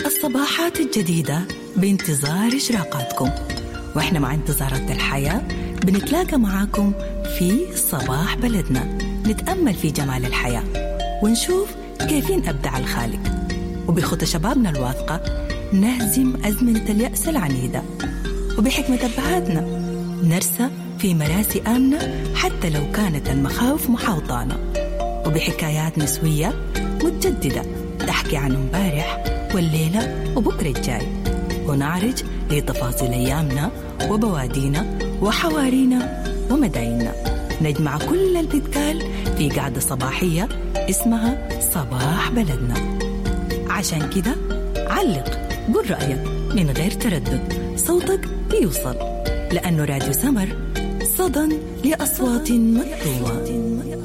الصباحات الجديدة بانتظار إشراقاتكم، وإحنا مع انتظارات الحياة بنتلاقى معاكم في صباح بلدنا، نتأمل في جمال الحياة ونشوف كيفين أبدع الخالق، وبخطى شبابنا الواثقة نهزم أزمنة اليأس العنيدة، وبحكمة أبهاتنا نرسى في مراسي آمنة حتى لو كانت المخاوف محاوطانا، وبحكايات نسوية متجددة تحكي عن امبارح والليلة وبكرة الجاي، ونعرج لتفاصيل أيامنا وبوادينا وحوارينا ومدايننا، نجمع كل اللي بيتقال في قعدة صباحية اسمها صباح بلدنا. عشان كده علق، قل رأيك من غير تردد، صوتك بيوصل، لأنه راديو سمر صدى لأصوات مطلوبة.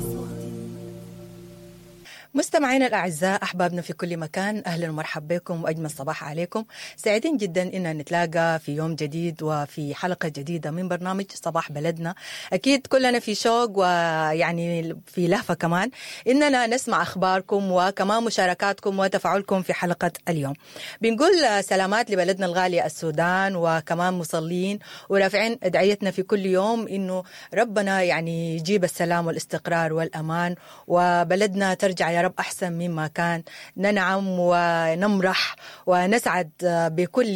مستمعينا الأعزاء، أحبابنا في كل مكان، أهلا ومرحبا بكم وأجمل صباح عليكم. سعيدين جدا إن نتلاقى في يوم جديد وفي حلقة جديدة من برنامج صباح بلدنا. أكيد كلنا في شوق ويعني في لهفة كمان إننا نسمع أخباركم وكمان مشاركاتكم وتفاعلكم في حلقة اليوم. بنقول سلامات لبلدنا الغالية السودان، وكمان مصلين ورافعين أدعيتنا في كل يوم إنه ربنا يعني يجيب السلام والاستقرار والأمان، وبلدنا ترجع يا رب أحسن مما كان، ننعم ونمرح ونسعد بكل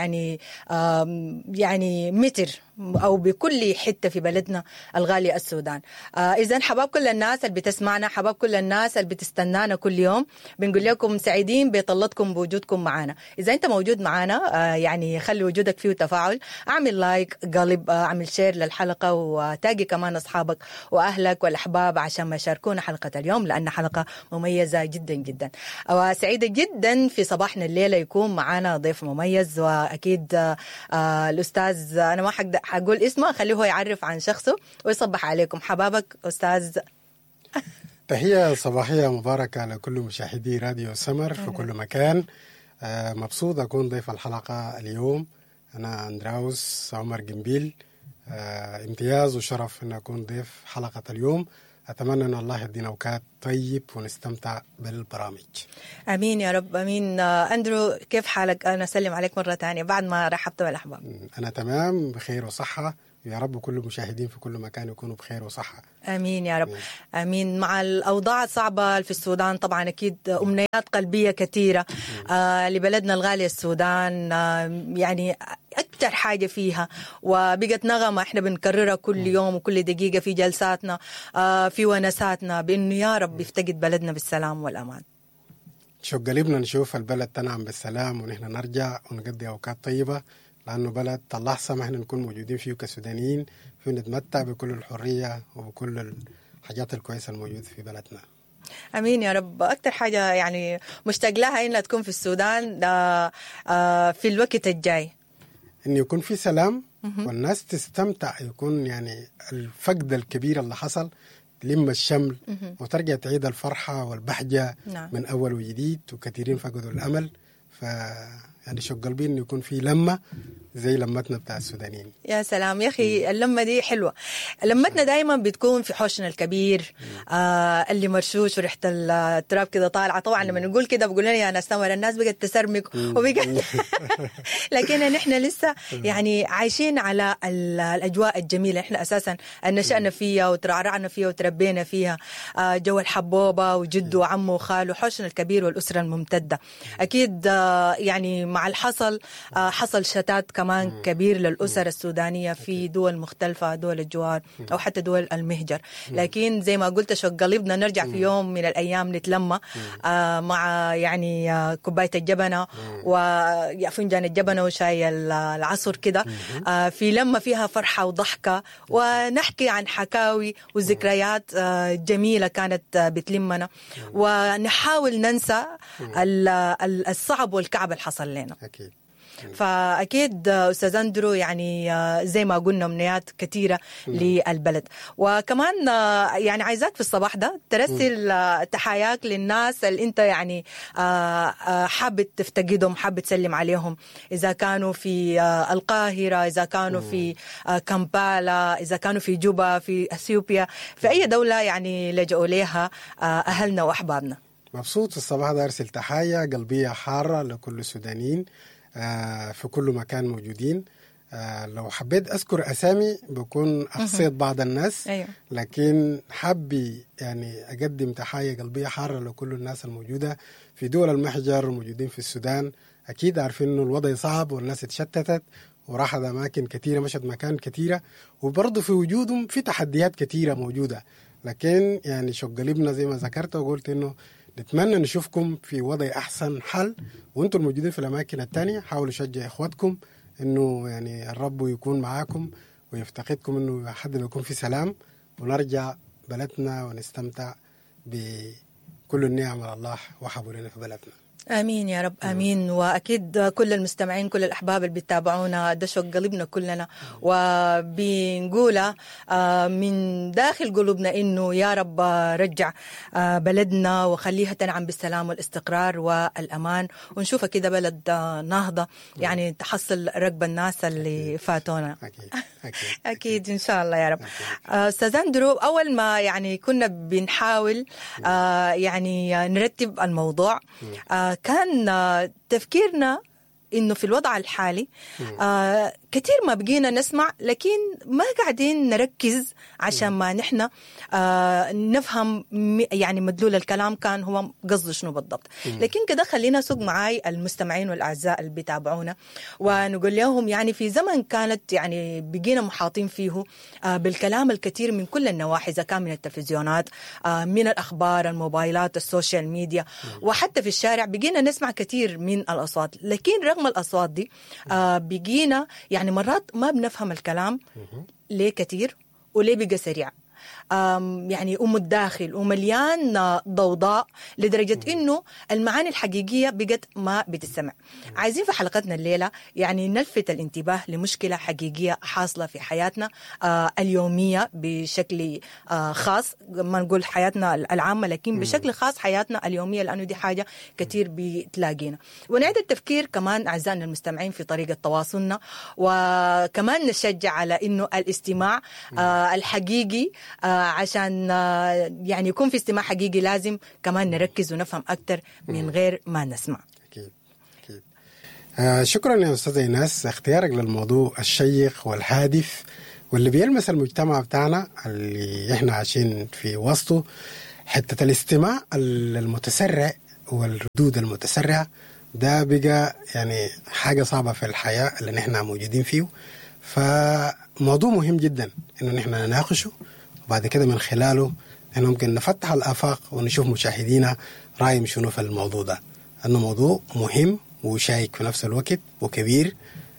يعني متر أو بكل حتة في بلدنا الغالية السودان. إذن حباب كل الناس اللي بتسمعنا، حباب كل الناس اللي بتستنانا كل يوم، بنقول لكم سعيدين بطلتكم بوجودكم معنا. إذا أنت موجود معنا يعني خلي وجودك فيه تفاعل، أعمل لايك، قلب، أعمل شير للحلقة، وتاقي كمان أصحابك وأهلك والأحباب عشان ما يشاركونا حلقة اليوم، لأن حلقة مميزة جدا جدا. وسعيدة جدا في صباحنا الليلة يكون معنا ضيف مميز، وأكيد الأستاذ أنا ما حقول اسمه، خليه هو يعرف عن شخصه ويصبح عليكم. حبابك أستاذ. تحية صباحية مباركة لكل مشاهدي راديو سمر في كل مكان. مبسوط أكون ضيف الحلقة اليوم. أنا أندراوس عمر جنبيل، امتياز وشرف أن أكون ضيف حلقة اليوم. أتمنى أن الله يدينا أوقات طيب ونستمتع بالبرامج. أمين يا رب، أمين. أندرو كيف حالك؟ أنا أسلم عليك مرة تانية بعد ما رحبت بالأحباب. أنا تمام بخير وصحة، يا رب كل المشاهدين في كل مكان يكونوا بخير وصحة. آمين يا رب. آمين. مع الأوضاع الصعبة في السودان طبعا أكيد أمنيات قلبية كثيرة لبلدنا الغالي السودان، يعني أكثر حاجة فيها وبقت نغمة إحنا بنكررها كل يوم وكل دقيقة في جلساتنا في ونساتنا، بأنه يا رب يفتقد بلدنا بالسلام والأمان. شو قلبنا نشوف البلد تنعم بالسلام ونحن نرجع ونقضي أوقات طيبة، لأنه بلد الله سمح إحنا نكون موجودين فيه كسودانيين، فيه نتمتع بكل الحرية وبكل الحاجات الكويسة الموجودة في بلدنا. أمين يا رب. أكتر حاجة يعني مشتاق لها إنها تكون في السودان في الوقت الجاي إن يكون في سلام والناس تستمتع، يكون يعني الفقد الكبير اللي حصل لما الشمل وترجع تعيد الفرحة والبهجة من أول وجديد، وكثيرين فقدوا الأمل. يعني شو قلبي إنه يكون في لمة زي لمتنا بتاع السودانيين. يا سلام يا أخي، اللمة دي حلوة. لمتنا دايما بتكون في حوشنا الكبير اللي مرشوش وريحة التراب كده طالعة. طبعا لما نقول كده بقول لنا يا ناس سمر الناس بقت تسرمك وبقت لكن نحن لسه يعني عايشين على الأجواء الجميلة. احنا أساسا نشأنا فيها وترعرعنا فيها وتربينا فيها، جو الحبوبة وجد وعمه وخاله، حوشنا الكبير والأسرة الممتدة. أكيد يعني مع الحصل حصل شتات كمان كبير للأسر السودانية في دول مختلفة، دول الجوار أو حتى دول المهجر. لكن زي ما قلت شو قلبنا نرجع في يوم من الأيام نتلمى مع يعني كوباية الجبنة وفنجان الجبنة وشاي العصر كده، في لمة فيها فرحة وضحكة، ونحكي عن حكاوي وذكريات جميلة كانت بتلمنا، ونحاول ننسى الصعب والكعب اللي حصل لنا. أكيد. فأكيد أستاذ أندرو يعني زي ما قلنا أمنيات كثيرة للبلد. وكمان يعني عايزاك في الصباح ده ترسل تحاياك للناس اللي أنت يعني حابب تفتقدهم، حابب تسلم عليهم، إذا كانوا في القاهرة، إذا كانوا في كامبالا، إذا كانوا في جوبا، في أثيوبيا، في أي دولة يعني لجأوا لها أهلنا وأحبابنا. مبسوط الصباح ده أرسل تحية قلبية حارة لكل السودانيين في كل مكان موجودين. لو حبيت أذكر أسامي بكون أخصيت بعض الناس. أيوه. لكن حبي يعني أقدم تحية قلبية حارة لكل الناس الموجودة في دول المحجر وموجودين في السودان. أكيد عارفين إنه الوضع صعب والناس اتشتتت وراحت أماكن كثيرة، مشت مكان كثيرة، وبرضه في وجودهم في تحديات كثيرة موجودة. لكن يعني شق قلبنا زي ما ذكرت وقلت إنه نتمنى نشوفكم في وضع أحسن حل، وأنتم الموجودين في الأماكن التانية حاولوا شجع إخواتكم إنه يعني الرب يكون معاكم ويفتقدكم، إنه حد يكون في سلام ونرجع بلدنا ونستمتع بكل النعم الله وحبوا لنا في بلدنا. آمين يا رب، آمين. وأكيد كل المستمعين كل الأحباب اللي بيتابعونا ده شوق قلبنا كلنا، وبنقولها من داخل قلوبنا إنه يا رب رجع بلدنا وخليها تنعم بالسلام والاستقرار والأمان، ونشوفها كده بلد نهضة يعني تحصل ركب الناس اللي فاتونا. أكيد إن شاء الله يا رب. أستاذ أندرو، أول ما يعني كنا بنحاول يعني نرتب الموضوع كان تفكيرنا إنه في الوضع الحالي كثير ما بقينا نسمع، لكن ما قاعدين نركز عشان ما نحن نفهم يعني مدلول الكلام كان هو قصده شنو بالضبط. لكن كده خلينا نسوق معاي المستمعين والأعزاء اللي بيتابعونا ونقول لهم يعني في زمن كانت يعني بقينا محاطين فيه بالكلام الكثير من كل النواحي، إذا كان من التلفزيونات، من الأخبار، الموبايلات، السوشيال ميديا، وحتى في الشارع بقينا نسمع كثير من الأصوات. لكن رغم الأصوات دي بقينا يعني مرات ما بنفهم الكلام ليه كتير وليه بقى سريع، يعني متداخل ومليان ضوضاء لدرجة إنه المعاني الحقيقية بقت ما بتسمع. عايزين في حلقتنا الليلة يعني نلفت الانتباه لمشكلة حقيقية حاصلة في حياتنا اليومية بشكل خاص، ما نقول حياتنا العامة لكن بشكل خاص حياتنا اليومية، لأنه دي حاجة كتير بتلاقينا. ونعيد التفكير كمان أعزائنا المستمعين في طريقة تواصلنا، وكمان نشجع على إنه الاستماع الحقيقي عشان يعني يكون في استماع حقيقي لازم كمان نركز ونفهم أكتر من غير ما نسمع. أكيد أكيد. شكرا يا أستاذ إيناس، اختيارك للموضوع الشيق والهادف واللي بيلمس المجتمع بتاعنا اللي إحنا عايشين في وسطه. حتة الاستماع المتسرع والردود المتسرعة ده بقى يعني حاجة صعبة في الحياة اللي نحن موجودين فيه، فموضوع مهم جدا إنه نحن نناقشه، وبعد كده من خلاله إحنا ممكن نفتح الآفاق ونشوف مشاهدينا رأيهم شنو في الموضوع ده، أنه موضوع مهم وشائك في نفس الوقت وكبير،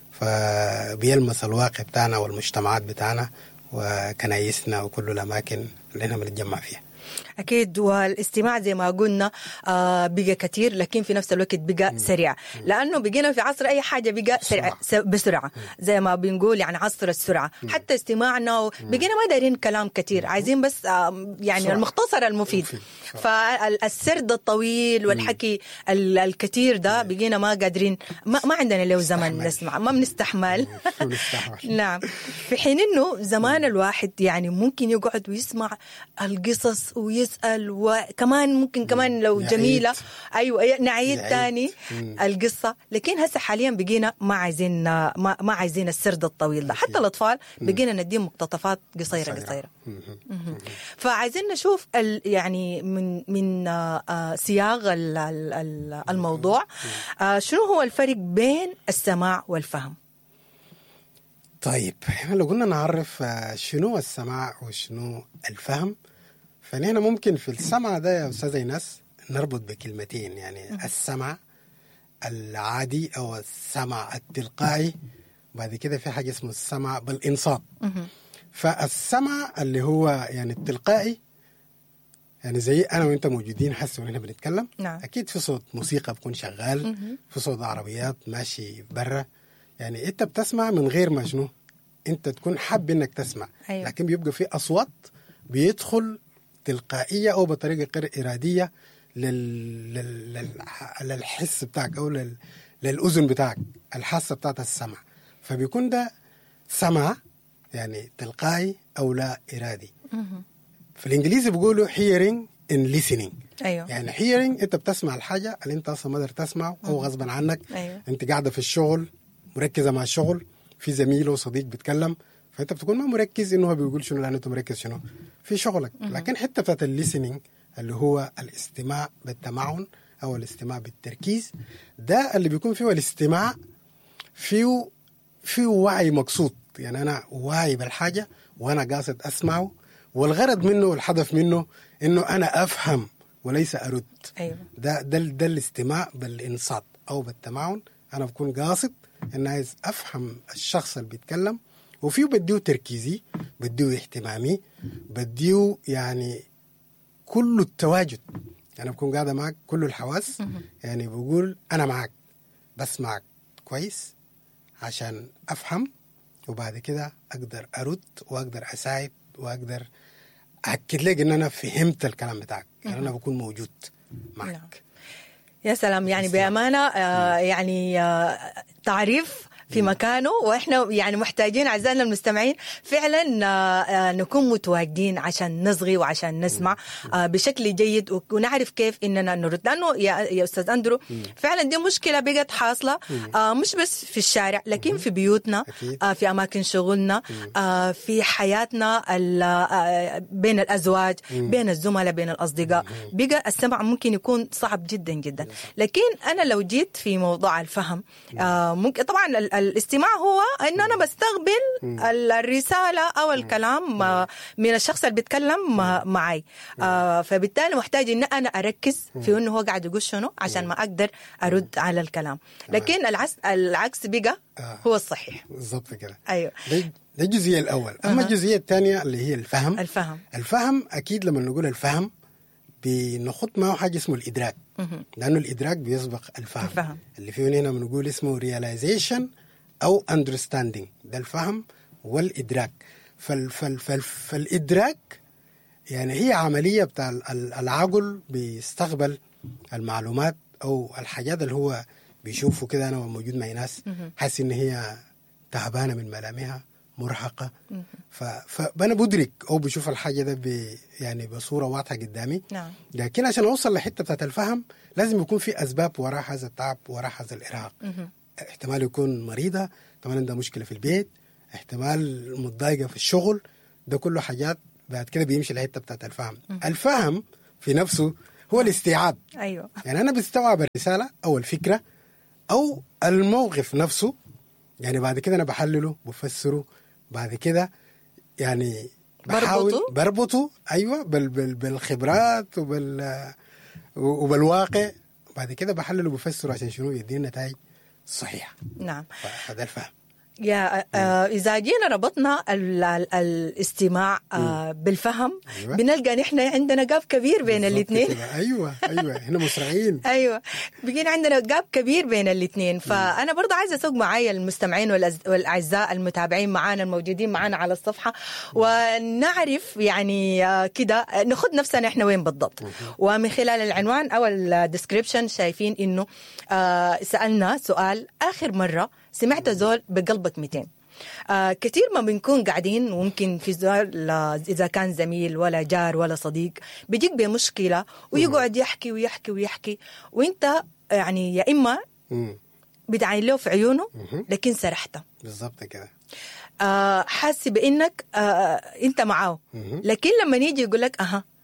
فبيلمس الواقع بتاعنا والمجتمعات بتاعنا وكنايسنا وكل الأماكن اللي إحنا بنتجمع فيها. أكيد. والاستماع زي ما قلنا بقى كتير، لكن في نفس الوقت بقى سريع، لأنه بقينا في عصر أي حاجة بقى سريع بسرعة، زي ما بنقول يعني عصر السرعة. حتى استماعنا بقينا ما دايرين كلام كتير، عايزين بس يعني المختصر المفيد. فالسرد الطويل والحكي الكتير ده بقينا ما قادرين، ما عندنا له زمن نسمع، ما بنستحمل. نعم. في حين إنه زمان الواحد يعني ممكن يقعد ويسمع القصص ويسأل، وكمان ممكن كمان لو جميلة أيوة نعيد تاني القصة. لكن هسه حاليا بقينا ما عايزين السرد الطويل ده. حتى الأطفال بقينا نديهم مقتطفات قصيرة. فعايزين نشوف يعني من سياق الموضوع شنو هو الفرق بين السماع والفهم. طيب احنا لو قلنا نعرف شنو السماع وشنو الفهم، فنحن ممكن في السمع ده يا أستاذ إيناس نربط بكلمتين، يعني السمع العادي أو السمع التلقائي، بعد كده في حاجة اسمه السمع بالإنصات. فالسمع اللي هو يعني التلقائي، يعني زي أنا وإنت موجودين حسوا ونحن بنتكلم. نعم. أكيد في صوت موسيقى بكون شغال، في صوت عربيات ماشي برا، يعني أنت بتسمع من غير ما شنو أنت تكون حاب إنك تسمع. أيوة. لكن بيبقى في أصوات بيدخل تلقائية أو بطريقة غير إرادية للحس بتاعك أو للأذن بتاعك، الحاسة بتاعت السمع، فبيكون ده سمع يعني تلقائي أو لا إرادي. في الإنجليزي بيقولوا hearing in listening. أيوه. يعني hearing أنت بتسمع الحاجة اللي أنت أصلا ما قدرت تسمعه أو غصبا عنك. أيوه. أنت قاعدة في الشغل مركزة مع الشغل، في زميل وصديق بيتكلم، فأنت بتكون ما مركز إنه هو بيقول شنو لأنه أنت مركز شنو في شغلك. لكن حتة بتاعت الليسنينج اللي هو الاستماع بالتمعن أو الاستماع بالتركيز، ده اللي بيكون فيه الاستماع فيه وعي مقصود. يعني أنا واعي بالحاجة وأنا قاصد أسمعه، والغرض منه والهدف منه إنه أنا أفهم وليس أرد. أيوه. ده الاستماع بالإنصات أو بالتمعن. أنا بكون قاصد إن عايز أفهم الشخص اللي بيتكلم، وفيه بديه تركيزي، بديه اهتمامي، بديه يعني كل التواجد. أنا بكون قاعدة معك كل الحواس، يعني بقول أنا معك بسمعك كويس عشان أفهم، وبعد كده أقدر أرد وأقدر أساعد وأقدر أكد لك إن أنا فهمت الكلام بتاعك. يعني أنا بكون موجود معك. نعم. يا سلام، يعني بأمانة يعني تعريف في مكانه، وإحنا يعني محتاجين أعزائنا المستمعين فعلا نكون متواجدين عشان نصغي وعشان نسمع بشكل جيد ونعرف كيف إننا نرد. لأنه يا أستاذ أندرو فعلا دي مشكلة بقت حاصلة مش بس في الشارع، لكن في بيوتنا، في أماكن شغلنا، في حياتنا بين الأزواج، بين الزملاء، بين الأصدقاء. بقى السمع ممكن يكون صعب جدا جدا. لكن أنا لو جيت في موضوع الفهم، ممكن طبعا الاستماع هو ان انا بستقبل الرساله او الكلام من الشخص اللي بيتكلم معي، فبالتالي محتاج ان انا اركز في انه هو قاعد يقول شنو عشان ما اقدر ارد على الكلام. لكن العكس بقى هو الصحيح. بالضبط كده. ايوه، ده الجزئيه الاول. اما الجزئيه الثانيه اللي هي الفهم اكيد لما نقول الفهم بنخط معه حاجه اسمه الادراك، لانه الادراك بيسبق الفهم. اللي فيه هنا بنقول اسمه realization أو understanding. ده الفهم والإدراك. فالإدراك يعني هي عملية بتاع العقل بيستقبل المعلومات أو الحاجات اللي هو بيشوفه كده. أنا موجود مع ناس حاسس إن هي تعبانة من ملامحها، مرهقة، فأنا بدرك أو بشوف الحاجة ده يعني بصورة واضحة قدامي. نعم. لكن عشان أوصل لحتة بتاعت الفهم لازم يكون في أسباب وراء هذا التعب، وراء هذا الإرهاق. احتمال يكون مريضة، احتمال عندها مشكلة في البيت، احتمال متضايقة في الشغل. ده كله حاجات بعد كده بيمشي الحتة بتاعت الفهم. الفهم في نفسه هو الاستيعاب. أيوة. يعني أنا بستوعب الرسالة أو الفكرة أو الموقف نفسه، يعني بعد كده أنا بحلله بفسره، بعد كده يعني بحاول بربطه أيوة بالخبرات وبالواقع، بعد كده بحلله بفسره عشان شنو يدينا نتائج صحيحة. نعم. فده الفهم. إذا جينا ربطنا الاستماع بالفهم، أيوة. بنلقى نحن عندنا جاب كبير بين الاثنين. أيوة هنا مسرعين. أيوة، بيجينا عندنا جاب كبير بين الاثنين. فأنا برضه عايزة أسوق معايا المستمعين والأعزاء المتابعين معانا الموجودين معانا على الصفحة، ونعرف يعني كده ناخد نفسنا إحنا وين بالضبط. ومن خلال العنوان أو الديسكريبشن شايفين إنه سألنا سؤال: آخر مرة سمعت زول بقلبك 200. كثير ما بنكون قاعدين، وممكن في زول إذا كان زميل ولا جار ولا صديق بيجيك بمشكلة ويقعد يحكي ويحكي ويحكي، وانت يعني يا إما بتعين له في عيونه لكن سرحته. بالضبط كده. حاسس بإنك انت معاه، لكن لما يجي يقول لك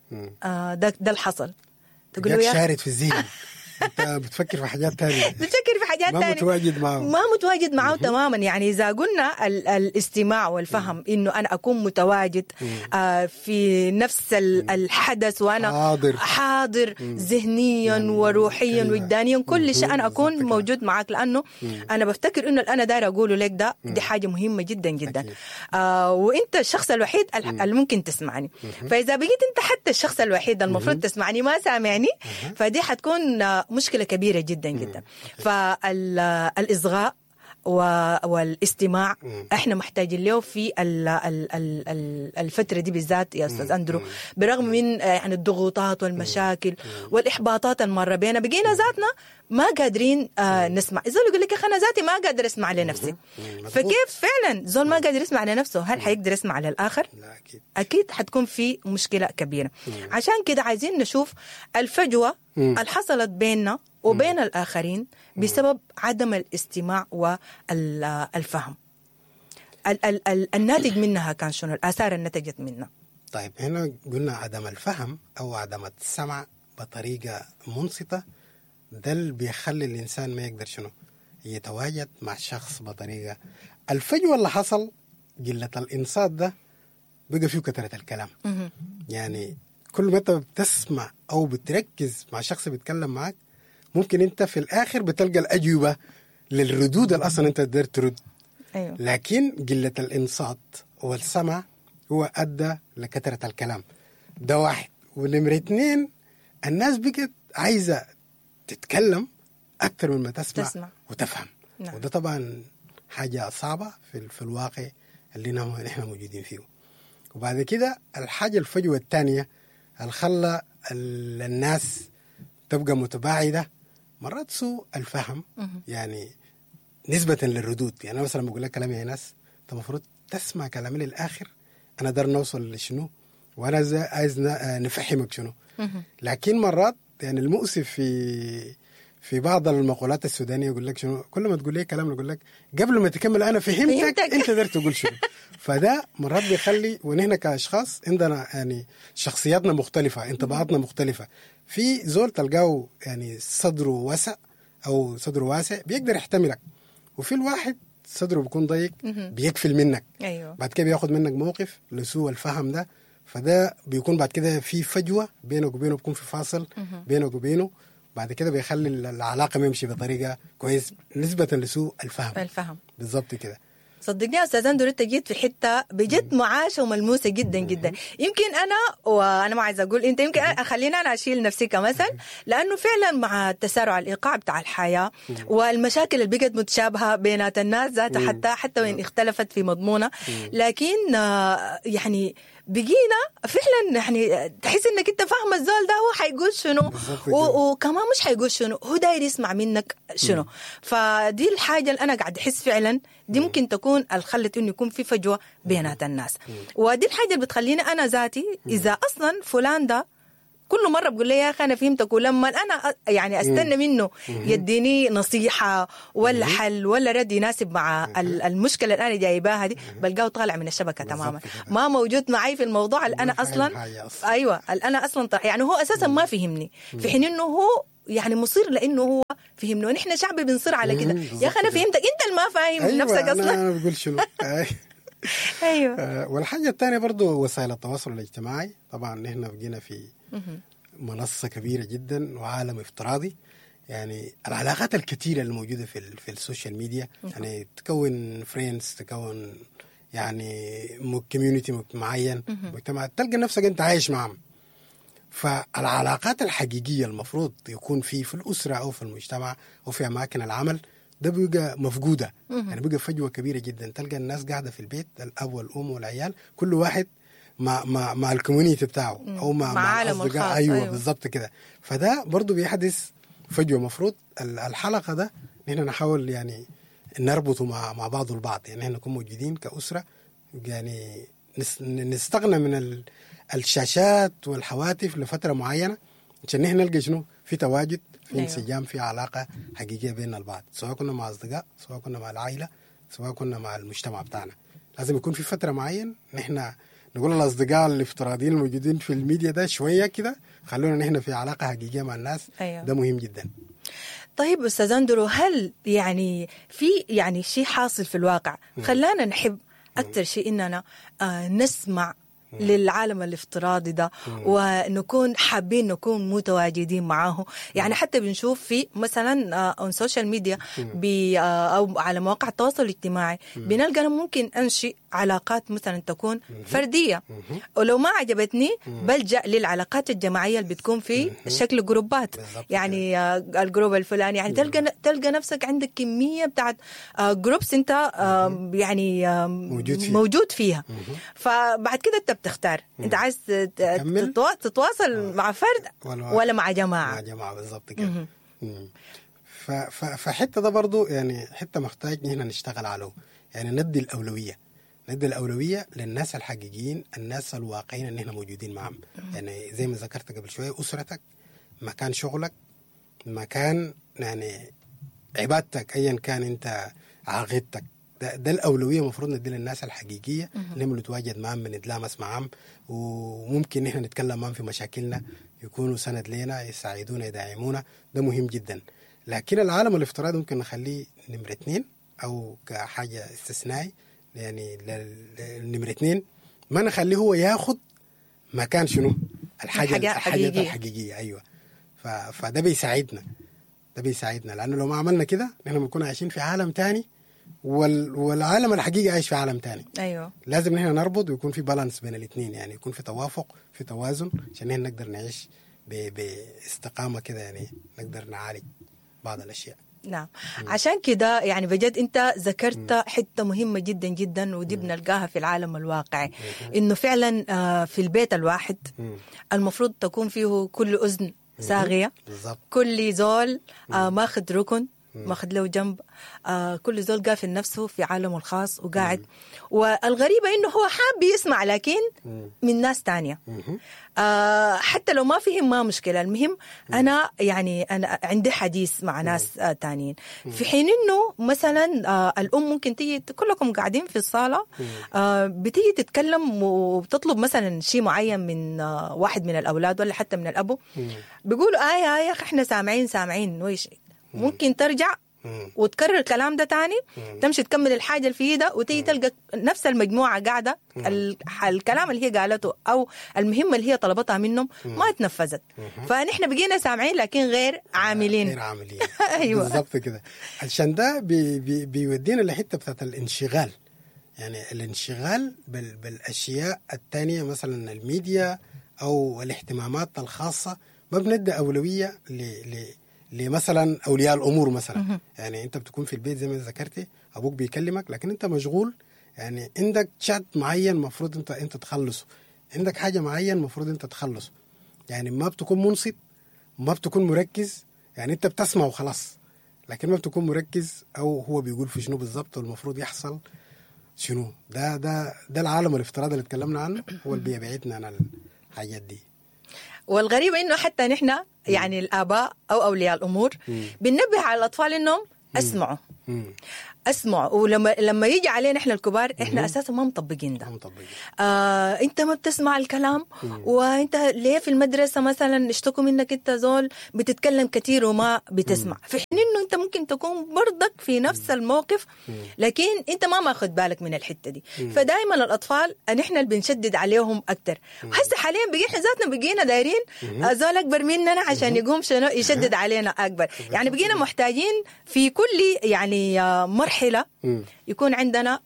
ده الحصل، تقول له شارد في الذهن. انت بتفكر في حاجات تانية. بتفكر في حاجات تانية، ما متواجد معه تماما. يعني إذا قلنا الاستماع والفهم إنه أنا أكون متواجد في نفس الحدث، وأنا حاضر ذهنيا وروحيا وجدانيا، كل شيء أنا أكون موجود معك، لأنه أنا بفتكر إنه أنا داير أقوله لك ده دي حاجة مهمة جدا جدا. وإنت الشخص الوحيد اللي ممكن تسمعني. فإذا بقيت أنت حتى الشخص الوحيد المفروض تسمعني ما سامعني، فدي حتكون مشكلة كبيرة جدا جدا. فالإصغاء والاستماع احنا محتاجين له في الفترة دي بالذات يا أستاذ أندرو، برغم من يعني الضغوطات والمشاكل والإحباطات المرة بينا بقينا ذاتنا ما قادرين نسمع. إذا يقول لك أنا ذاتي ما قادر أسمع لنفسي، فكيف فعلا زول ما قادر يسمع لنفسه هل حيقدر يسمع للآخر؟ لا أكيد. أكيد حتكون في مشكلة كبيرة. عشان كده عايزين نشوف الفجوة اللي حصلت بيننا وبين الآخرين بسبب عدم الاستماع والفهم. الناتج منها كان شنو؟ الآثار النتجت منها. طيب هنا قلنا عدم الفهم أو عدم السمع بطريقة منصتة، ده اللي بيخلي الإنسان ما يقدر شنو يتواجد مع شخص بطريقة. الفجوة اللي حصل قلة الإنصات ده بقى فيه كثرة الكلام. يعني كل ما أنت بتسمع أو بتركز مع شخص بيتكلم معك ممكن أنت في الآخر بتلقى الأجوبة للردود اللي أصلا أنت تقدر ترد. أيوه. لكن قلة الإنصات والسمع هو أدى لكثرة الكلام. ده واحد. ونمرة 2 الناس بقت عايزة تتكلم أكثر من ما تسمع وتفهم. نعم. وده طبعا حاجة صعبة في الواقع اللي نحن موجودين فيه. وبعد كده الحاجة الفجوة الثانية اللي خلى الناس تبقى متباعدة مرات سوء الفهم. يعني نسبة للردود. يعني أنا مثلا بقول لك كلامي يا ناس أنت المفروض تسمع كلامي للآخر، أنا دار نوصل لشنو وأنا عايز نفهمك شنو. لكن مرات يعني المؤسف في بعض المقولات السودانية يقول لك شنو، كل ما تقول لي كلام يقول لك قبل ما تكمل أنا فهمتك أنت قدرت تقول شنو. فده مرات بيخلي ونحن كأشخاص عندنا يعني شخصياتنا مختلفة، انطباعاتنا مختلفة. في زول تلقاه يعني صدره واسع أو صدره واسع بيقدر يحتملك، وفي الواحد صدره بيكون ضيق بيقفل منك. أيوه. بعد كده بياخد منك موقف لسوء الفهم ده، فده بيكون بعد كده في فجوة بينك وبينه، بيكون في فاصل بينك وبينه. بعد كده بيخلي العلاقة ما يمشي بطريقة كويس نسبة لسوء الفهم. بالضبط كده. صدقني يا أستاذ أندرو أنت جيت في حتة بجد معاشة وملموسة جدا جدا. يمكن أنا ما عايزة أقول أنت، يمكن خلينا أنا أشيل نفسي كمثل، لأنه فعلا مع تسارع الإيقاع بتاع الحياة والمشاكل اللي بقت متشابهة بينات الناس ذاتها حتى وإن اختلفت في مضمونها، لكن يعني بقينا فعلا يعني تحس انك انت فاهم الزول ده هو حيقول شنو وكمان مش حيقول شنو، هو داير يسمع منك شنو. فدي الحاجة اللي انا قاعد احس فعلا دي ممكن تكون الخلت انه يكون في فجوة بينات الناس. ودي الحاجة اللي بتخليني انا ذاتي اذا اصلا فلان ده كل مرة بقول لي يا أخي أنا فهمتك، ولما أنا يعني أستنى منه يديني نصيحة ولا حل ولا رد يناسب مع المشكلة اللي أنا جايباها دي بلقاه طالع من الشبكة تماما، ما موجود معي في الموضوع اللي أنا أصلا أيوة اللي أنا أصلا يعني هو أساسا ما فهمني، في حين إنه هو يعني مصير لأنه هو فهمني. ونحن شعب بنصير على كده يا أخي أنا فهمتك أنت اللي ما فاهم. أيوة نفسك أصلا أنا بقول شنو. أيوة. والحاجة الثانية برضو وسائل التواصل الاجتماعي. طبعا نحن بقينا في منصة كبيرة جدا وعالم افتراضي. يعني العلاقات الكثيرة الموجودة في السوشيال ميديا، يعني تكون فريندز، تكون يعني كوميونيتي معين، مجتمع، تلقى نفسك انت عايش معهم. فالعلاقات الحقيقية المفروض يكون في الأسرة أو في المجتمع أو في أماكن العمل ده بيبقى مفقودة. يعني بيبقى فجوة كبيرة جدا. تلقى الناس قاعدة في البيت، الأب والأم والعيال، كل واحد مع الكوميونيتي بتاعه او مع الاصدقاء. أيوة بالضبط كده. فده برضو بيحدث فجوه. مفروض الحلقه ده نحن نحاول يعني نربطه مع بعض البعض. يعني نحن نكون موجودين كأسرة، يعني نستغنى من الشاشات والهواتف لفتره معينه عشان نحن نلقى شنو في تواجد، في انسجام، في علاقه حقيقيه بين البعض، سواء كنا مع اصدقاء، سواء كنا مع العائله، سواء كنا مع المجتمع بتاعنا. لازم يكون في فتره معين نحن نقول الأصدقاء الافتراضيين الموجودين في الميديا ده شوية كده خلونا نحن في علاقة حقيقية مع الناس. أيوة. ده مهم جدا. طيب أستاذ أندرو، هل يعني في شيء حاصل في الواقع خلانا نحب أكثر شيء إننا نسمع للعالم الافتراضي ده ونكون حابين نكون متواجدين معاه. يعني حتى بنشوف في مثلا on social media أو على مواقع التواصل الاجتماعي بنلقى أنا ممكن أنشئ علاقات مثلا تكون فردية، ولو ما عجبتني بلجأ للعلاقات الجماعية اللي بتكون في شكل جروبات. يعني الجروب الفلاني يعني تلقى نفسك عندك كمية بتاعت جروبس انت يعني موجود فيها. فبعد كده انت بتختار انت عايز تتواصل مع فرد ولا مع جماعة. مع جماعة بالضبط كده. فحتة ده برضو يعني حتة محتاج هنا نشتغل عليه، يعني ندي الأولوية للناس الحقيقيين، الناس الواقعيين اللي احنا موجودين معهم. يعني زي ما ذكرت قبل شوية، أسرتك، مكان شغلك، مكان يعني عبادتك، أيا كان أنت عقيدتك، ده الأولوية المفروض ندي للناس الحقيقية اللي بنتواجد معهم، بنتلامس معهم، وممكن نحن نتكلم معهم في مشاكلنا، يكونوا سند لنا، يساعدونا، يدعمونا. ده مهم جدا. لكن العالم الافتراضي ممكن نخليه نمرة 2 أو كحاجة استثنائي، يعني نمرة 2 ما نخليه هو ياخد مكان شنو الحاجة الحقيقية. أيوة. فده بيساعدنا، لأنه لو ما عملنا كده نحن بنكون عايشين في عالم تاني، والعالم الحقيقي عايش في عالم تاني. أيوة. لازم نحن نربط ويكون في بالانس بين الاثنين، يعني يكون في توافق، في توازن، عشان نحن نقدر نعيش باستقامة كده، يعني نقدر نعالج بعض الأشياء. نعم. عشان كده يعني بجد انت ذكرت حتة مهمة جدا جدا، ودي بنلقاها في العالم الواقعي، انه فعلا في البيت الواحد المفروض تكون فيه كل أذن صاغية، كل زول ماخذ ركن، ماخذ له جنب، كل زول قافل نفسه في عالمه الخاص وقاعد. والغريبة انه هو حاب يسمع لكن من ناس تانية، حتى لو ما فيهم ما مشكلة. المهم أنا عندي حديث مع ناس تانيين، في حين إنه مثلا الأم ممكن تيجي، كلكم قاعدين في الصالة، بتيجي تتكلم وبتطلب مثلا شيء معين من واحد من الأولاد ولا حتى من الأبو، بيقولوا يا أخي إحنا سامعين ويش، ممكن ترجع وتكرر الكلام ده تاني، تمشي تكمل الحاجة اللي في ايدها، وتيجي تلقى نفس المجموعة قاعدة الكلام اللي هي قالته أو المهمة اللي هي طلبتها منهم ما اتنفذت. فنحن بقينا سامعين لكن غير عاملين. أيوة. بالضبط كده. عشان ده بيودينا لحتة بتاعت الانشغال، يعني الانشغال بالأشياء التانية، مثلا الميديا أو الاهتمامات الخاصة. ما بندي أولوية لمثلا أولياء الأمور مثلا. يعني أنت بتكون في البيت زي ما ذكرتي، أبوك بيكلمك لكن أنت مشغول، يعني عندك شات معين مفروض أنت تخلصه، عندك حاجة معين مفروض أنت تخلصه، يعني ما بتكون منصت، ما بتكون مركز، يعني أنت بتسمع وخلاص لكن ما بتكون مركز أو هو بيقول في شنو بالضبط والمفروض يحصل شنو. ده العالم الافتراضي اللي اتكلمنا عنه، هو اللي بيبعدنا عن الحاجات دي. والغريب إنه حتى نحن يعني الآباء أو أولياء الأمور بننبه على الأطفال إنهم اسمعوا، ولما يجي علينا احنا الكبار احنا اساسا ما مطبقين ده. انت ما بتسمع الكلام، وانت ليه في المدرسه مثلا اشتكوا منك انت زول بتتكلم كتير وما بتسمع، في حين انه انت ممكن تكون برضك في نفس الموقف لكن انت ما ماخذ بالك من الحته دي. فدائما الاطفال نحن اللي بنشدد عليهم اكثر. هسه حاليا بقينا ذاتنا بقينا دايرين زول اكبر مننا عشان يقوم شنو يشدد علينا اكبر. يعني بقينا محتاجين في كل يعني مرحلة يكون عندنا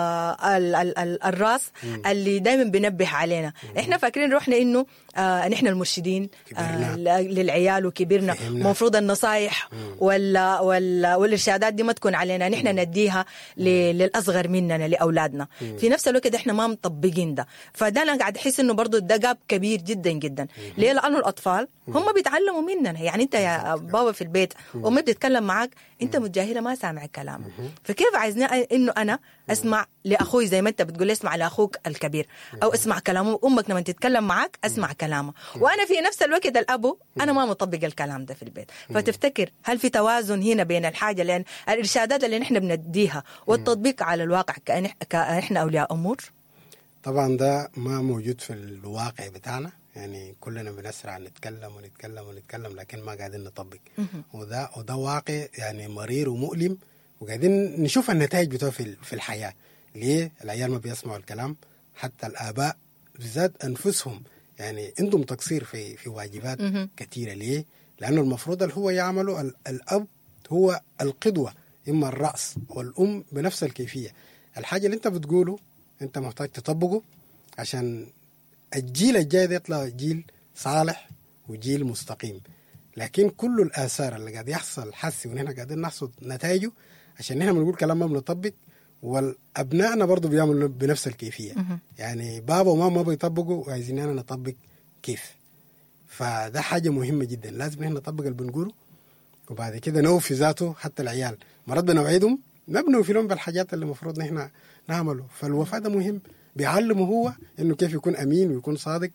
الراس اللي دايما بنبه علينا. احنا فاكرين روحنا انه نحن المرشدين للعيال وكبرنا، مفروض النصايح والارشادات دي ما تكون علينا، نحن نديها للاصغر مننا لاولادنا. في نفس الوقت احنا ما مطبقين ده. فده انا قاعد احس انه برضو ده جاب كبير جدا جدا. ليه؟ لانه الاطفال هم بيتعلموا مننا. يعني انت يا بابا في البيت وما بتتكلم معك، انت متجاهله ما سامع كلامه، فكيف عايزنا انه انا اسمع لاخوي زي ما انت بتقول اسمع لاخوك الكبير، او اسمع كلامه. امك لما تتكلم معك اسمع كلامه، وانا في نفس الوقت الابو انا ما مطبق الكلام ده في البيت. فتفتكر هل في توازن هنا بين الحاجه لان الارشادات اللي نحن بنديها والتطبيق على الواقع كاحنا اولياء امور؟ طبعا ده ما موجود في الواقع بتاعنا. يعني كلنا بنسرع نتكلم لكن ما قاعدين نطبق. وده واقع يعني مرير ومؤلم، وقاعدين نشوف النتائج بتاعه في الحياة. ليه العيال ما بيسمعوا الكلام؟ حتى الآباء بالذات أنفسهم يعني عندهم تقصير في واجبات كثيرة. ليه؟ لأنه المفروض اللي هو يعمله الأب هو القدوة، إما الرأس والأم بنفس الكيفية. الحاجة اللي أنت بتقوله أنت محتاج تطبقه عشان الجيل الجاي ده يطلع جيل صالح وجيل مستقيم. لكن كل الآثار اللي قاعد يحصل حسي ونحن قاعدين نحصد نتائجه عشان نحن بنقول كلام ما بنطبق، والأبنائنا برضو بيعملوا بنفس الكيفية. يعني بابا وماما ما بيطبقوا وعايزين نطبق كيف. فده حاجة مهمة جدا، لازم نحن نطبق اللي بنقوله وبعد كده نوفي ذاته. حتى العيال مرات بنوعدهم ما بنوفي لهم بالحاجات اللي المفروض نحن نعمله. فالوفاء ده مهم، بيعلمه هو انه كيف يكون امين ويكون صادق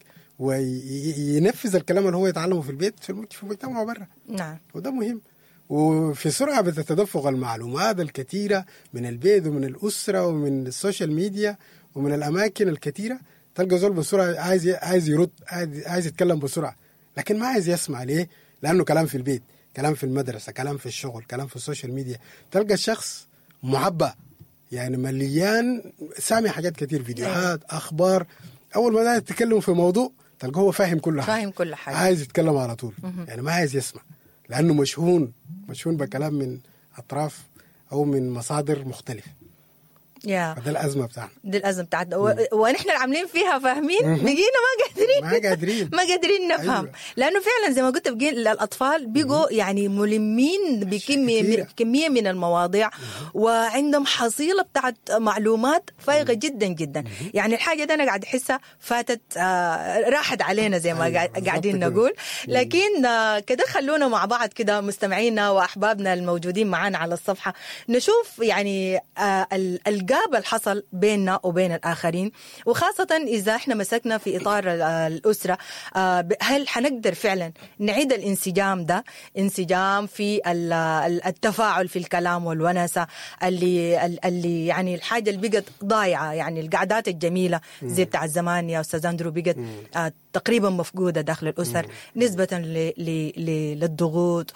وينفذ الكلام اللي هو يتعلمه في البيت في المجتمع برا. نعم. وده مهم. وفي سرعة بتتدفق المعلومات الكثيرة من البيت ومن الأسرة ومن السوشيال ميديا ومن الأماكن الكثيرة. تلقى زول بسرعة عايز يرد، عايز يتكلم بسرعة، لكن ما عايز يسمع. ليه؟ لأنه كلام في البيت، كلام في المدرسة، كلام في الشغل، كلام في السوشيال ميديا. تلقى الشخص معبأ يعني مليان، سامع حاجات كتير، فيديوهات، أخبار. أول ما يتكلم في موضوع تلقى هو فاهم كل حاجة، فاهم كل حاجة، عايز يتكلم على طول. يعني ما عايز يسمع لأنه مشحون بكلام من أطراف أو من مصادر مختلفة. فده الأزمة بتاعنا، دي الأزمة بتاعتنا. ونحن اللي عاملين فيها فاهمين بقينا ما قادرين نفهم. أيوة. لأنه فعلا زي ما قلت الأطفال بيقوا يعني ملمين بكمية من المواضيع وعندهم حصيلة بتاعت معلومات فائقة جدا جدا. يعني الحاجة دي أنا قاعد أحسها فاتت راحت علينا زي ما قاعدين نقول. لكن كده خلونا مع بعض كده مستمعينا وأحبابنا الموجودين معنا على الصفحة نشوف يعني الجاب الحصل بيننا وبين الآخرين، وخاصة إذا إحنا مسكنا في إطار الأسرة. هل حنقدر فعلا نعيد الانسجام ده، انسجام في التفاعل في الكلام والونسة اللي يعني الحاجة اللي بقت ضايعة، يعني القعدات الجميلة زي بتاع الزمان يا أستاذ أندرو بقت تقريبا مفقودة داخل الأسر نسبة للضغوط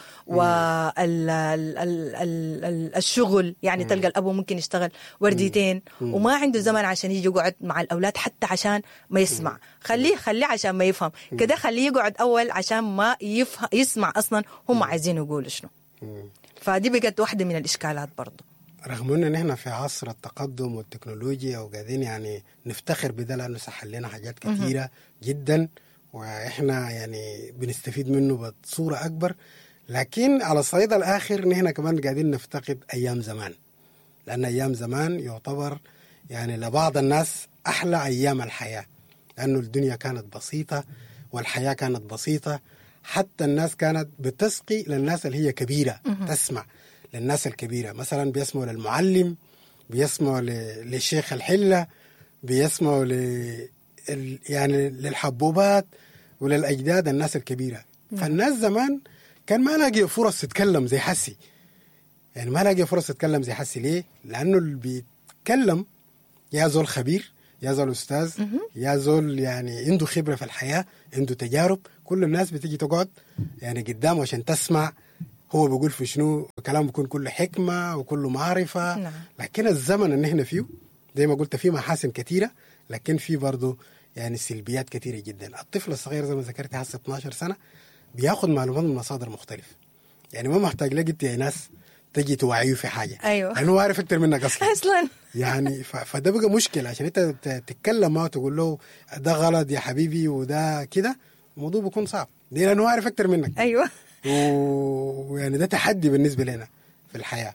والشغل. يعني تلقى الأب ممكن يشتغل ورديتين وما عنده زمن عشان يجي يقعد مع الأولاد حتى عشان ما يسمع. خليه عشان ما يفهم كده، خليه يقعد أول عشان ما يسمع أصلا هم عايزين يقولوا شنو. فدي بقت واحدة من الإشكالات برضو، رغم أن نحن في عصر التقدم والتكنولوجيا وقاعدين يعني نفتخر بده لأنه سهل لنا حاجات كثيرة جدا وإحنا يعني بنستفيد منه بصورة أكبر. لكن على الصعيد الآخر نحن كمان قاعدين نفتقد أيام زمان، لأن أيام زمان يعتبر يعني لبعض الناس أحلى أيام الحياة، لأنه الدنيا كانت بسيطة والحياة كانت بسيطة. حتى الناس كانت بتسقي للناس اللي هي كبيرة، تسمع للناس الكبيرة، مثلا بيسمعوا للمعلم، بيسمعوا للشيخ الحلة، بيسمعوا يعني للحبوبات وللأجداد الناس الكبيرة. فالناس زمان كان ما لاقي فرص تتكلم زي حسي، يعني ما لاقي فرص تتكلم زي حسي. ليه؟ لأنه اللي بيتكلم يا زول خبير، يا زول أستاذ، يا زول يعني عنده خبرة في الحياة، عنده تجارب. كل الناس بتيجي تقعد يعني قدامه عشان تسمع هو بيقول في شنو. كلامه بيكون كله حكمة وكله معرفة. نعم. لكن الزمن اللي احنا فيه زي ما قلت فيه محاسن كثيرة، لكن فيه برضو يعني سلبيات كثيرة جدا. الطفل الصغير زي ما ذكرت هسه 12 سنة بياخد معلومات من مصادر مختلفة، يعني ما محتاج لقيت يا ناس تجي توعيه في حاجة. أيوة. لأنه عارف أكتر منك أصلا يعني فده بقى مشكلة عشان أنت تتكلم معه تقول له ده غلط يا حبيبي وده كده، الموضوع بيكون صعب ليه؟ لأنه عارف أكتر منك. أيوة. ويعني ده تحدي بالنسبة لنا في الحياة.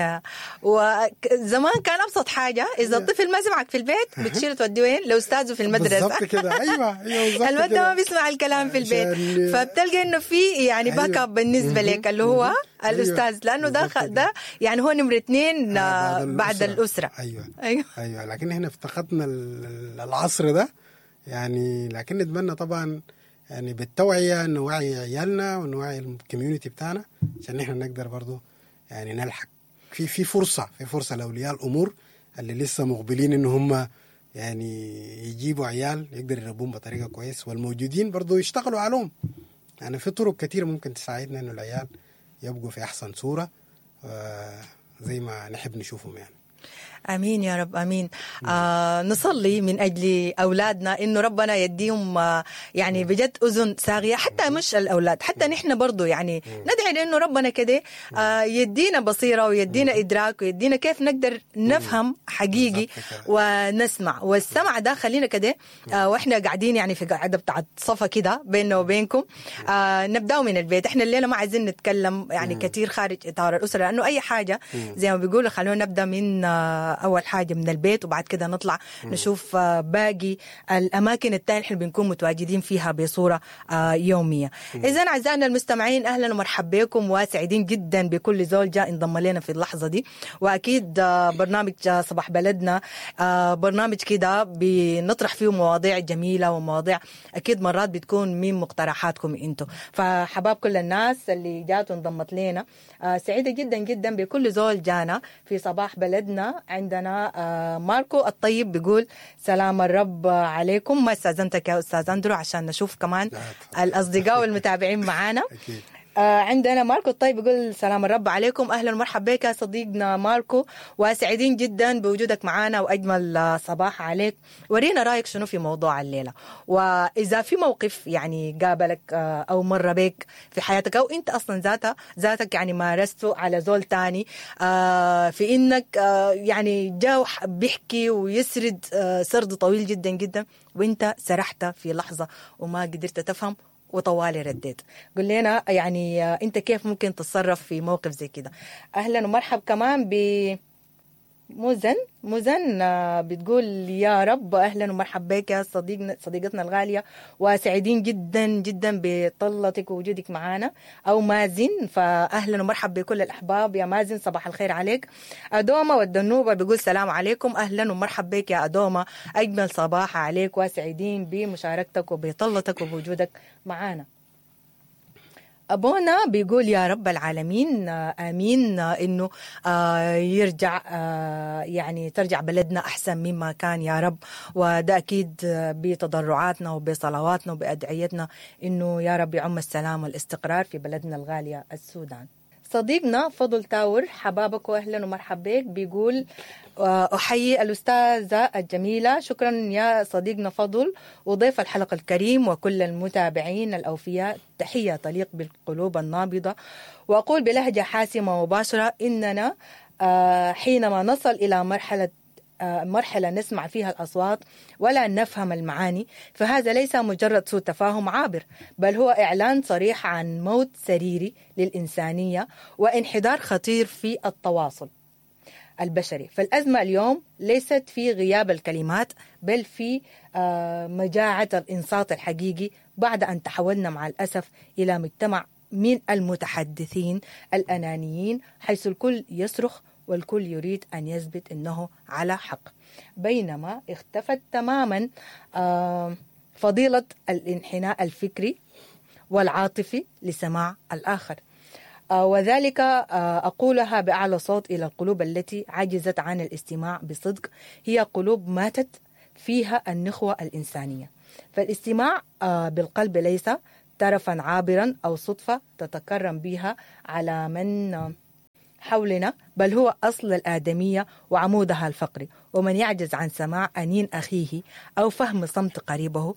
وزمان كان أبسط حاجة إذا الطفل ما سمعك في البيت بتشيله توديه وين؟ لأستاذه في المدرسة. بالضبط كده. أيوة المادة ما بيسمع الكلام في البيت، فبتلقى إنه في يعني باك اب بالنسبة لك اللي هو الأستاذ، لأنه ده يعني هو نمرة 2 بعد الأسرة. أيوة. لكن إحنا افتقدنا العصر ده يعني. لكن نتمنى طبعا يعني بالتوعية نوعي عيالنا ونوعي الكوميونتي بتاعنا عشان إحنا نقدر برضو يعني نلحق. في فرصة لأولياء الأمور اللي لسه مقبلين إن هم يعني يجيبوا عيال يقدر يربون بطريقة كويس، والموجودين برضو يشتغلوا عليهم. يعني في طرق كتيرة ممكن تساعدنا إنه العيال يبقوا في أحسن صورة زي ما نحب نشوفهم يعني. امين يا رب امين. نصلي من اجل اولادنا انه ربنا يديهم يعني بجد اذن صاغيه، حتى مش الاولاد، حتى نحن برضو يعني ندعي لانه ربنا كده يدينا بصيره ويدينا ادراك ويدينا كيف نقدر نفهم حقيقي ونسمع. والسمع ده خلينا كده واحنا قاعدين يعني في قاعده بتاعت صفا كده بيننا وبينكم، نبداوا من البيت. احنا الليله ما عايزين نتكلم يعني كثير خارج اطار الاسره، لانه اي حاجه زي ما بيقولوا خلونا نبدا من اول حاجه من البيت، وبعد كده نطلع نشوف باقي الاماكن التانية احنا بنكون متواجدين فيها بصوره يوميه. اذا اعزائنا المستمعين اهلا ومرحبا بكم، وسعيدين جدا بكل زول جاء انضم لنا في اللحظه دي. واكيد برنامج صباح بلدنا برنامج كده بنطرح فيه مواضيع جميله، ومواضيع اكيد مرات بتكون من مقترحاتكم انتم. فحباب كل الناس اللي جات وانضمت لنا، سعيده جدا جدا بكل زول جانا في صباح بلدنا. عندنا ماركو الطيب بيقول سلام الرب عليكم. ما استاذنتك يا استاذ اندرو عشان نشوف كمان الاصدقاء والمتابعين معانا. عندنا ماركو الطيب يقول سلام الرب عليكم، اهلا ومرحبا بك صديقنا ماركو، وسعيدين جدا بوجودك معنا واجمل صباح عليك. ورينا رايك شنو في موضوع الليله، واذا في موقف يعني قابلك او مر بك في حياتك، او انت اصلا ذاتك يعني مارسته على زول تاني، في انك يعني جاء بيحكي ويسرد سرد طويل جدا جدا وانت سرحت في لحظه وما قدرت تفهم وطوالي رديت. قل لنا يعني انت كيف ممكن تتصرف في موقف زي كده. اهلا ومرحب كمان ب مزن بتقول يا رب اهلا ومرحبا بك يا صديقتنا الغاليه، وسعيدين جدا جدا بطلتك ووجودك معنا. او مازن، فاهلا ومرحبا بكل الاحباب يا مازن، صباح الخير عليك. ادوما والدنوبه بيقول سلام عليكم، اهلا ومرحبا بك يا ادوما، اجمل صباح عليك، وسعيدين بمشاركتك وبطلتك وبوجودك معنا. أبونا بيقول يا رب العالمين آمين، إنه يرجع يعني ترجع بلدنا أحسن مما كان يا رب. وده أكيد بتضرعاتنا وبصلواتنا وبأدعيتنا إنه يا رب يعم السلام والاستقرار في بلدنا الغالية السودان. صديقنا فضل تاور حبابك واهلا ومرحبا بك، بيقول احيي الاستاذه الجميله. شكرا يا صديقنا فضل وضيف الحلقه الكريم وكل المتابعين الاوفياء، تحيه تليق بالقلوب النابضه. واقول بلهجه حاسمه ومباشره اننا حينما نصل الى مرحلة نسمع فيها الأصوات ولا نفهم المعاني، فهذا ليس مجرد سوء تفاهم عابر، بل هو إعلان صريح عن موت سريري للإنسانية وانحدار خطير في التواصل البشري. فالأزمة اليوم ليست في غياب الكلمات، بل في مجاعة الإنصات الحقيقي، بعد أن تحولنا مع الأسف إلى مجتمع من المتحدثين الأنانيين، حيث الكل يصرخ والكل يريد أن يثبت أنه على حق، بينما اختفت تماما فضيلة الانحناء الفكري والعاطفي لسماع الآخر. وذلك أقولها بأعلى صوت إلى القلوب التي عجزت عن الاستماع بصدق، هي قلوب ماتت فيها النخوة الإنسانية. فالاستماع بالقلب ليس ترفا عابرا أو صدفة تتكرم بها على من حولنا، بل هو أصل الآدمية وعمودها الفقري. ومن يعجز عن سماع أنين أخيه أو فهم صمت قريبه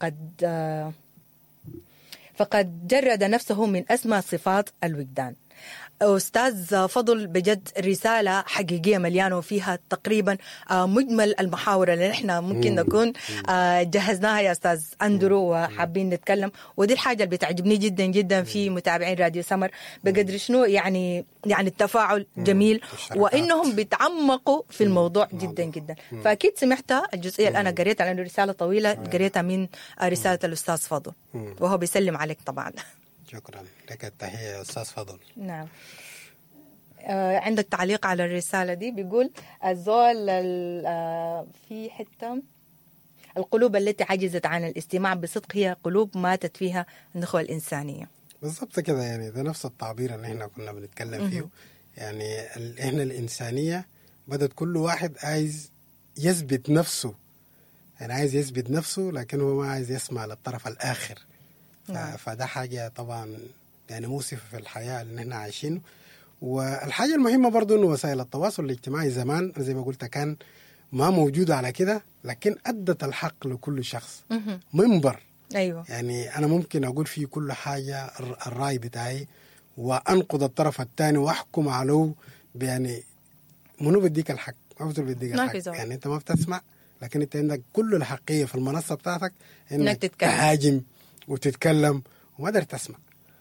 فقد جرد نفسه من أسمى صفات الوجدان. أستاذ فضل بجد رسالة حقيقية مليانة وفيها تقريبا مجمل المحاور اللي نحن ممكن نكون جهزناها يا أستاذ أندرو وحابين نتكلم. ودي الحاجة اللي بتعجبني جدا جدا في متابعين راديو سمر، بقدر شنو يعني التفاعل جميل وإنهم بيتعمقوا في الموضوع جدا جدا. فأكيد سمعت الجزئية اللي أنا قريتها لأنه رسالة طويلة قريتها من رسالة الأستاذ فضل وهو بيسلم عليك طبعا. شكرا لك، التحية يا أستاذ فضل. نعم. عندك تعليق على الرسالة دي؟ بيقول الزول في حتة القلوب التي عجزت عن الاستماع بصدق هي قلوب ماتت فيها النخوة الإنسانية. بالضبط كده، يعني ده نفس التعبير اللي احنا كنا بنتكلم فيه. يعني احنا الإنسانية بدأت كل واحد عايز يثبت نفسه، يعني عايز يثبت نفسه لكن هو ما عايز يسمع للطرف الآخر. فده حاجة طبعا يعني مؤسفة في الحياة اللي احنا عايشينه. والحاجة المهمة برضو إنه وسائل التواصل الاجتماعي زمان زي ما قلت كان ما موجودة على كده، لكن أدت الحق لكل شخص. منبر. أيوة. يعني أنا ممكن أقول فيه كل حاجة الرأي بتاعي وأنقض الطرف الثاني وأحكم عليه، يعني منو بديك الحق؟ ما بديك الحق. يعني أنت ما بتسمع، لكن أنت عندك كل الحقية في المنصة بتاعتك إنك تهاجم وتتكلم وما قدرت تسمع.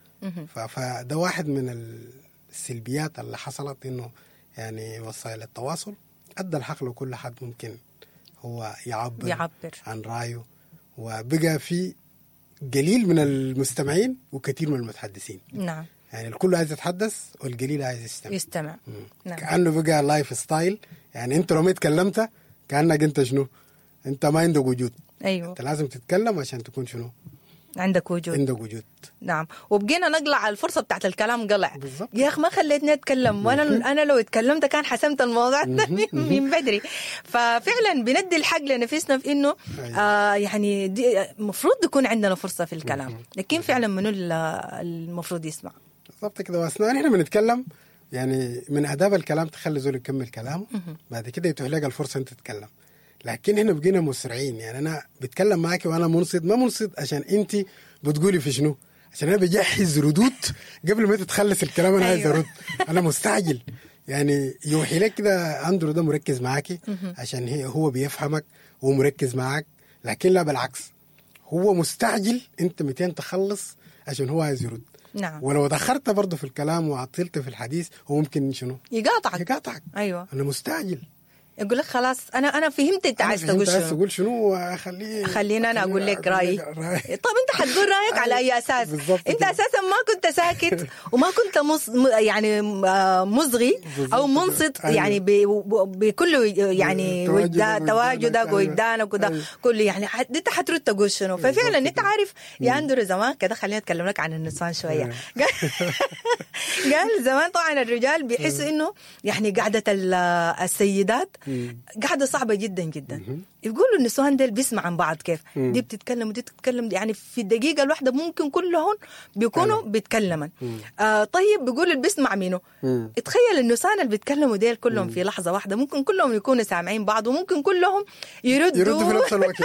فده واحد من السلبيات اللي حصلت، إنه يعني وسائل التواصل أدى الحق لكل حد ممكن هو يعبر عن رأيه، وبقى في قليل من المستمعين وكثير من المتحدثين. نعم. يعني الكل عايز يتحدث والقليل عايز يستمع. نعم. كأنه بقى لايف ستايل. يعني انت لو ما تكلمت كأنك انت شنو؟ انت ما عندك وجود. ايوه. انت لازم تتكلم عشان تكون شنو؟ عندك وجود. نعم. وبقينا نقلع الفرصة بتاعت الكلام قلع. بالضبط. يا أخي ما خليتني أتكلم، وأنا أنا لو اتكلمت كان حسمت الموضوع من بدري. ففعلا بندي الحق لنفسنا في إنه يعني المفروض يكون عندنا فرصة في الكلام، لكن فعلا منو المفروض يسمع. بالضبط كده. وأثناء نحن بنتكلم يعني من آداب الكلام تخلي زول يكمل كلامه، بعد كده يتوح لك الفرصة أنت تتكلم. لكن هنا بقينا مسرعين. يعني أنا بتكلم معك وأنا منصت ما منصت عشان أنت بتقولي في شنو، عشان أنا بجهز ردود قبل ما تتخلص الكلام. أنا عايز أرد، أنا مستعجل. يعني يوحي لك كده أندرو ده مركز معاكي عشان هو بيفهمك ومركز معاك، لكن لا بالعكس، هو مستعجل أنت 200 تخلص عشان هو عايز يرد. نعم. ولو دخلت برضه في الكلام وعطلت في الحديث هو ممكن شنو يقاطعك. أيوة. أنا مستعجل. يقول لك خلاص انا فهمت انت عايز تقول شنو. خلينا انا اقول لك رايي. طب انت حتقول رايك على اي اساس؟ انت اساسا ما كنت ساكت وما كنت يعني مصغي او منصت. يعني بكل يعني تواجدك ووجدانك وده كله، يعني انت حترد تقول شنو. ففعلا انت عارف يا اندرو زمان كده، خلينا نتكلم لك عن النسوان شويه. قال زمان طبعا الرجال بيحسوا انه يعني قعده السيدات قاعدة صعبة جدا جدا. يقولوا النسوان ديل بيسمع عن بعض كيف دي بتتكلم ودي تتكلم، يعني في الدقيقة الواحدة ممكن كلهم بيكونوا بيتكلمن. طيب بيقول اللي بيسمع منه. اتخيل النسوان اللي بيتكلموا ديل كلهم في لحظة واحدة ممكن كلهم يكونوا سامعين بعض، وممكن كلهم يردوا في نفس الوقت.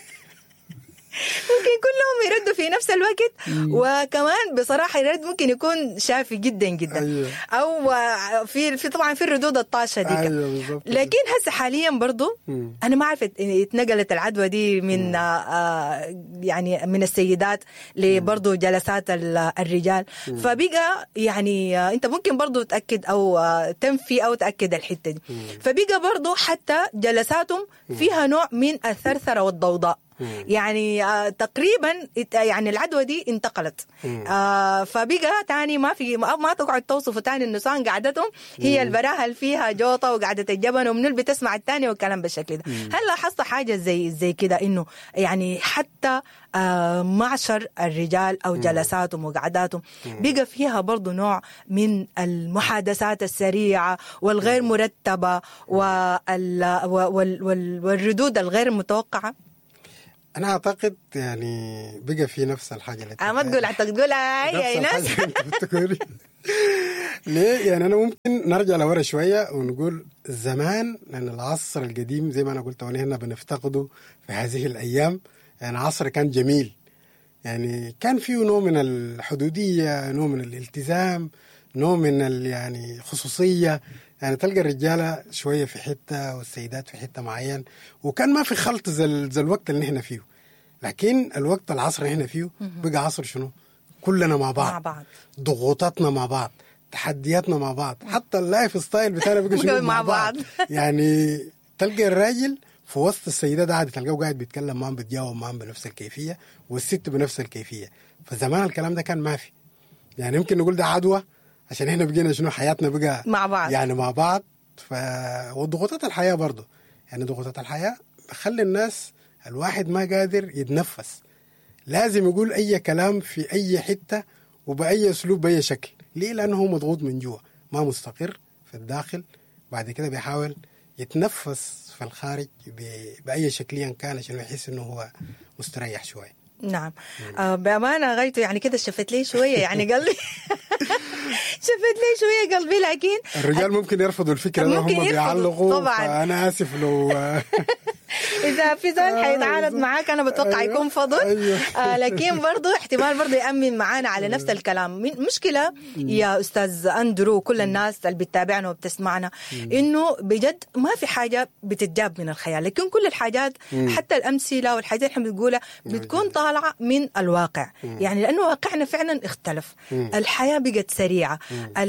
ممكن كلهم يردوا في نفس الوقت. وكمان بصراحة الرد ممكن يكون شافي جدا جدا. أيوة. أو في طبعا في الردود الطاشة دي. أيوة. لكن هسه حاليا برضو أنا ما عرفت اتنقلت العدوى دي من يعني من السيدات لبرضو جلسات الرجال. فبقى يعني أنت ممكن برضو تأكد أو تنفي أو تأكد الحتة دي. فبقى برضو حتى جلساتهم فيها نوع من الثرثرة والضوضاء. يعني تقريبا يعني العدوى دي انتقلت. فبقى تاني ما تقعد توصفوا تاني النسوان قعدتهم هي البراهل فيها جوطة وقعدة الجبن ومن اللي بتسمع التاني والكلام بالشكل ده. هل لاحظت حاجة زي كده انه يعني حتى معشر الرجال او جلساتهم وقعداتهم بقى فيها برضو نوع من المحادثات السريعة والغير مرتبة والردود الغير متوقعة؟ أنا أعتقد يعني بقى في نفس الحاجة اللي ما تقول حتى تقولها يا ناس. ليه؟ يعني أنا ممكن نرجع لورا شوية ونقول زمان يعني العصر القديم زي ما أنا قلت ونحن بنفتقده في هذه الأيام. يعني عصر كان جميل، يعني كان فيه نوع من الحدودية، نوع من الالتزام، نوع من يعني خصوصية. يعني تلقى الرجالة شوية في حتة والسيدات في حتة معين، وكان ما في خلط زي الوقت اللي نحن فيه. لكن الوقت العصر اللي نحن فيه بقى عصر شنو؟ كلنا مع بعض. ضغوطاتنا مع بعض، تحدياتنا مع بعض، حتى اللايف ستايل بتاعنا بقى شنو؟ مع بعض. يعني تلقى الراجل في وسط السيدات عادي تلقاه قاعد بيتكلم معهم بيتجاوب معهم بنفس الكيفية، والست بنفس الكيفية. فزمان الكلام ده كان ما في. يعني يمكن نقول ده عدوى عشان احنا بقينا شنو حياتنا بقى مع بعض. يعني مع بعض. وضغوطات الحياة برضو، يعني ضغوطات الحياة بخلي الناس الواحد ما قادر يتنفس، لازم يقول أي كلام في أي حتة وبأي أسلوب بأي شكل. ليه؟ لأنه هو مضغوط من جوا، ما مستقر في الداخل. بعد كده بيحاول يتنفس في الخارج بأي شكليا كان عشان يحس إنه هو مستريح شوية. نعم. بأمانة غايته يعني كده شفت لي شوية يعني قلبي شفت لي شوية قلبي، لكن الرجال ممكن يرفضوا الفكرة ده، هم بيعلقوا طبعا. فأنا آسف لو إذا في زول حيتعارض معاك أنا بتوقع يكون فضل. لكن برضو احتمال برضو يأمن معانا على نفس الكلام. مشكلة يا أستاذ أندرو كل الناس اللي بتتابعنا وبتسمعنا إنه بجد ما في حاجة بتتجاب من الخيال، لكن كل الحاجات حتى الأمثلة والحاجات اللي احنا بنقولها بتكون طالعة من الواقع. يعني لأنه واقعنا فعلا اختلف، الحياة بقت سريعة،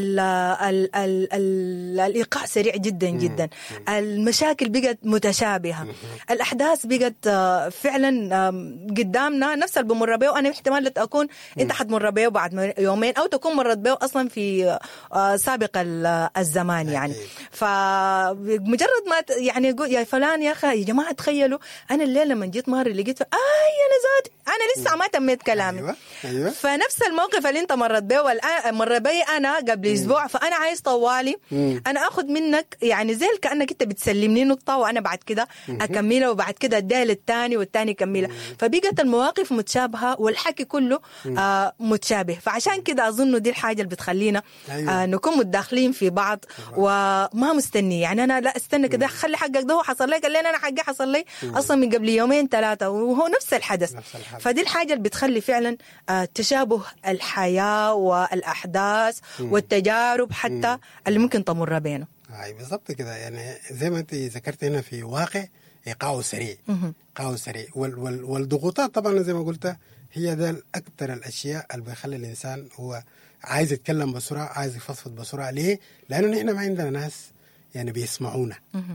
الإيقاع سريع جدا جدا، المشاكل بقت متشابهة، الأحداث بقت فعلا قدامنا نفس اللي بمر بيه، وأنا احتمال أكون أنت حتمر بيه بعد يومين أو تكون مرت بيه أصلا في سابق الزمان يعني. فمجرد ما يعني يقول يا فلان يا أخي يا جماعة تخيلوا أنا الليلة لما جيت مرة لقيت أنا ذاتي أنا لسه ما تميت كلامي. أيوة. فنفس الموقف اللي أنت مرت بيه والآن مر بي أنا قبل أسبوع، فأنا عايز طوالي أنا أخذ منك يعني زي كأنك أنت بتسلمني نقطة وأنا بعد كده أكملها وبعد كده أديها للتاني والتاني يكملها، فبقت المواقف متشابهة والحكي كله متشابه. فعشان كده أظن دي الحاجة اللي بتخلينا نكون متداخلين في بعض وما مستني. يعني أنا لا استنى كده خلي حقك ده هو حصل لي، قال لي أنا حقي حصل لي أصلا من قبل يومين ثلاثة وهو نفس الحدث. فدي الحاجة اللي بتخلي فعلا تشابه الحياة والأحداث والتجارب حتى اللي ممكن تمر بينه. بالضبط كده. يعني زي ما أنت ذكرت هنا في واقع إيقاعه سريع، إيقاعه سريع والضغوطات طبعا زي ما قلت هي ده أكثر الأشياء اللي بيخلي الإنسان هو عايز يتكلم بسرعة، عايز يفضفض بسرعة. ليه؟ لأنه نحن ما عندنا ناس يعني بيسمعونا.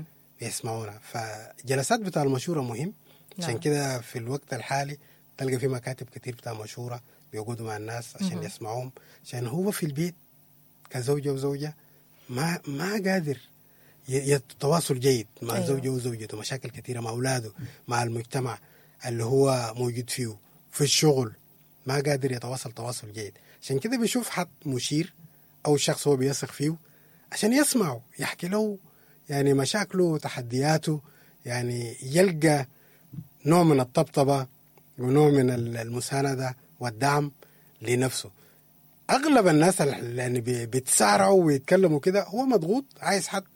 فجلسات بتاع المشورة مهم. عشان كده في الوقت الحالي تلقى في مكاتب كتير بتاع مشورة بيقعدوا مع الناس عشان يسمعوهم، عشان هو في البيت كزوجة وزوجة ما قادر يتواصل جيد مع زوجه وزوجته، مشاكل كثيرة مع أولاده، مع المجتمع اللي هو موجود فيه، في الشغل ما قادر يتواصل تواصل جيد. عشان كده بيشوف حد مشير أو شخص هو بيثق فيه عشان يسمعه، يحكي له يعني مشاكله وتحدياته، يعني يلقى نوع من الطبطبة ونوع من المساندة والدعم لنفسه. أغلب الناس اللي يعني بيتسارعوا ويتكلموا كده هو مضغوط، عايز حد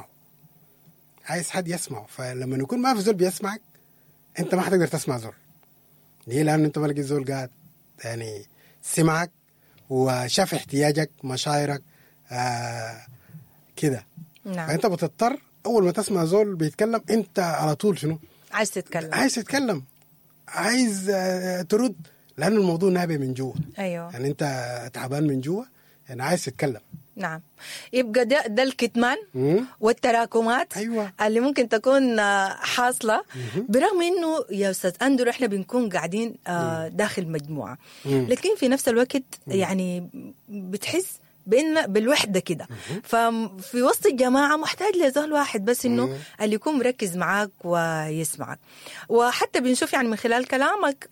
يسمعه. فلما يكون ما في زول بيسمعك أنت ما حتقدر تسمع زول. ليه؟ لأنه أنت ما لقيت زول قاعد يعني سمعك وشاف احتياجك مشاعرك كده. نعم. فأنت بتضطر أول ما تسمع زول بيتكلم أنت على طول شنو؟ عايز تتكلم، عايز ترد، لأن الموضوع نابع من جوا. أيوة. يعني أنت تعبان من جوا، يعني عايز تتكلم. نعم. يبقى ده الكتمان والتراكمات اللي ممكن تكون حاصلة، برغم إنه يا أستاذ أندرو إحنا بنكون قاعدين داخل مجموعة، لكن في نفس الوقت يعني بتحس بالوحدة كده. ففي وسط الجماعة محتاج لزول واحد بس إنه اللي يكون مركز معاك ويسمعك. وحتى بنشوف يعني من خلال كلامك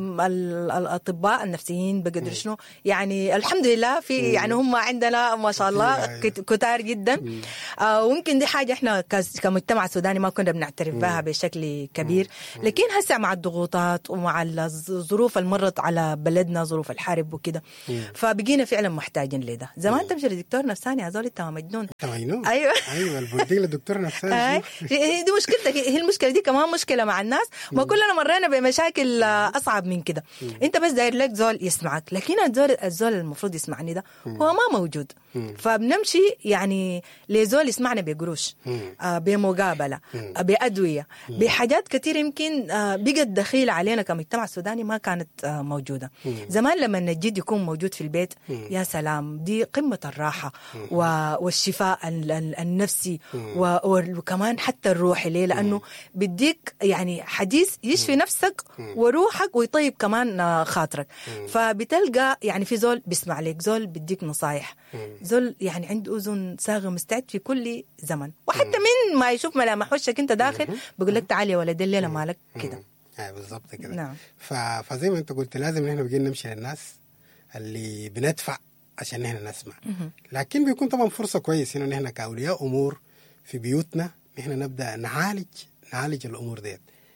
الأطباء النفسيين بقدر شنو يعني الحمد لله في يعني هم عندنا ما شاء الله كتار جدا. وممكن دي حاجة إحنا كمجتمع سوداني ما كنا بنعترف بها بشكل كبير، لكن هسه مع الضغوطات ومع الظروف اللي مرت على بلدنا، ظروف الحرب وكده، فبقينا فعلا محتاجين لده. زمان تمشي لدكتور نفساني هذول انت مجنون. ايوه البودي للدكتور نفساني. دي مشكلتك، هي المشكله دي كمان مشكله مع الناس. ما كلنا مرينا بمشاكل اصعب من كده. انت بس داير لك زول يسمعك، لكن الزول المفروض يسمعني ده هو ما موجود. فبنمشي يعني لزول يسمعنا بقروش، بمقابله، بادويه، بحاجات كتير يمكن بقت دخيله علينا كمجتمع سوداني ما كانت موجوده زمان. لما النجيد يكون موجود في البيت يا سلام، دي قمة الراحة والشفاء النفسي وكمان حتى الروحي. ليه؟ لأنه بديك يعني حديث يشفي نفسك وروحك ويطيب كمان خاطرك. فبتلقى يعني في زول بيسمع لك، زول بديك نصايح، زول يعني عنده أذن صاغة مستعد في كل زمن، وحتى من ما يشوف ملامح وشك انت داخل بيقول لك تعالي يا ولد الليلة مالك كده. بالضبط كده. نعم. فزي ما انت قلت لازم نحن بقينا نمشي للناس اللي بندفع عشان نحن نسمع. لكن بيكون طبعا فرصة كويسة إنه نحن كأولياء أمور في بيوتنا نحن نبدأ نعالج الأمور ديت.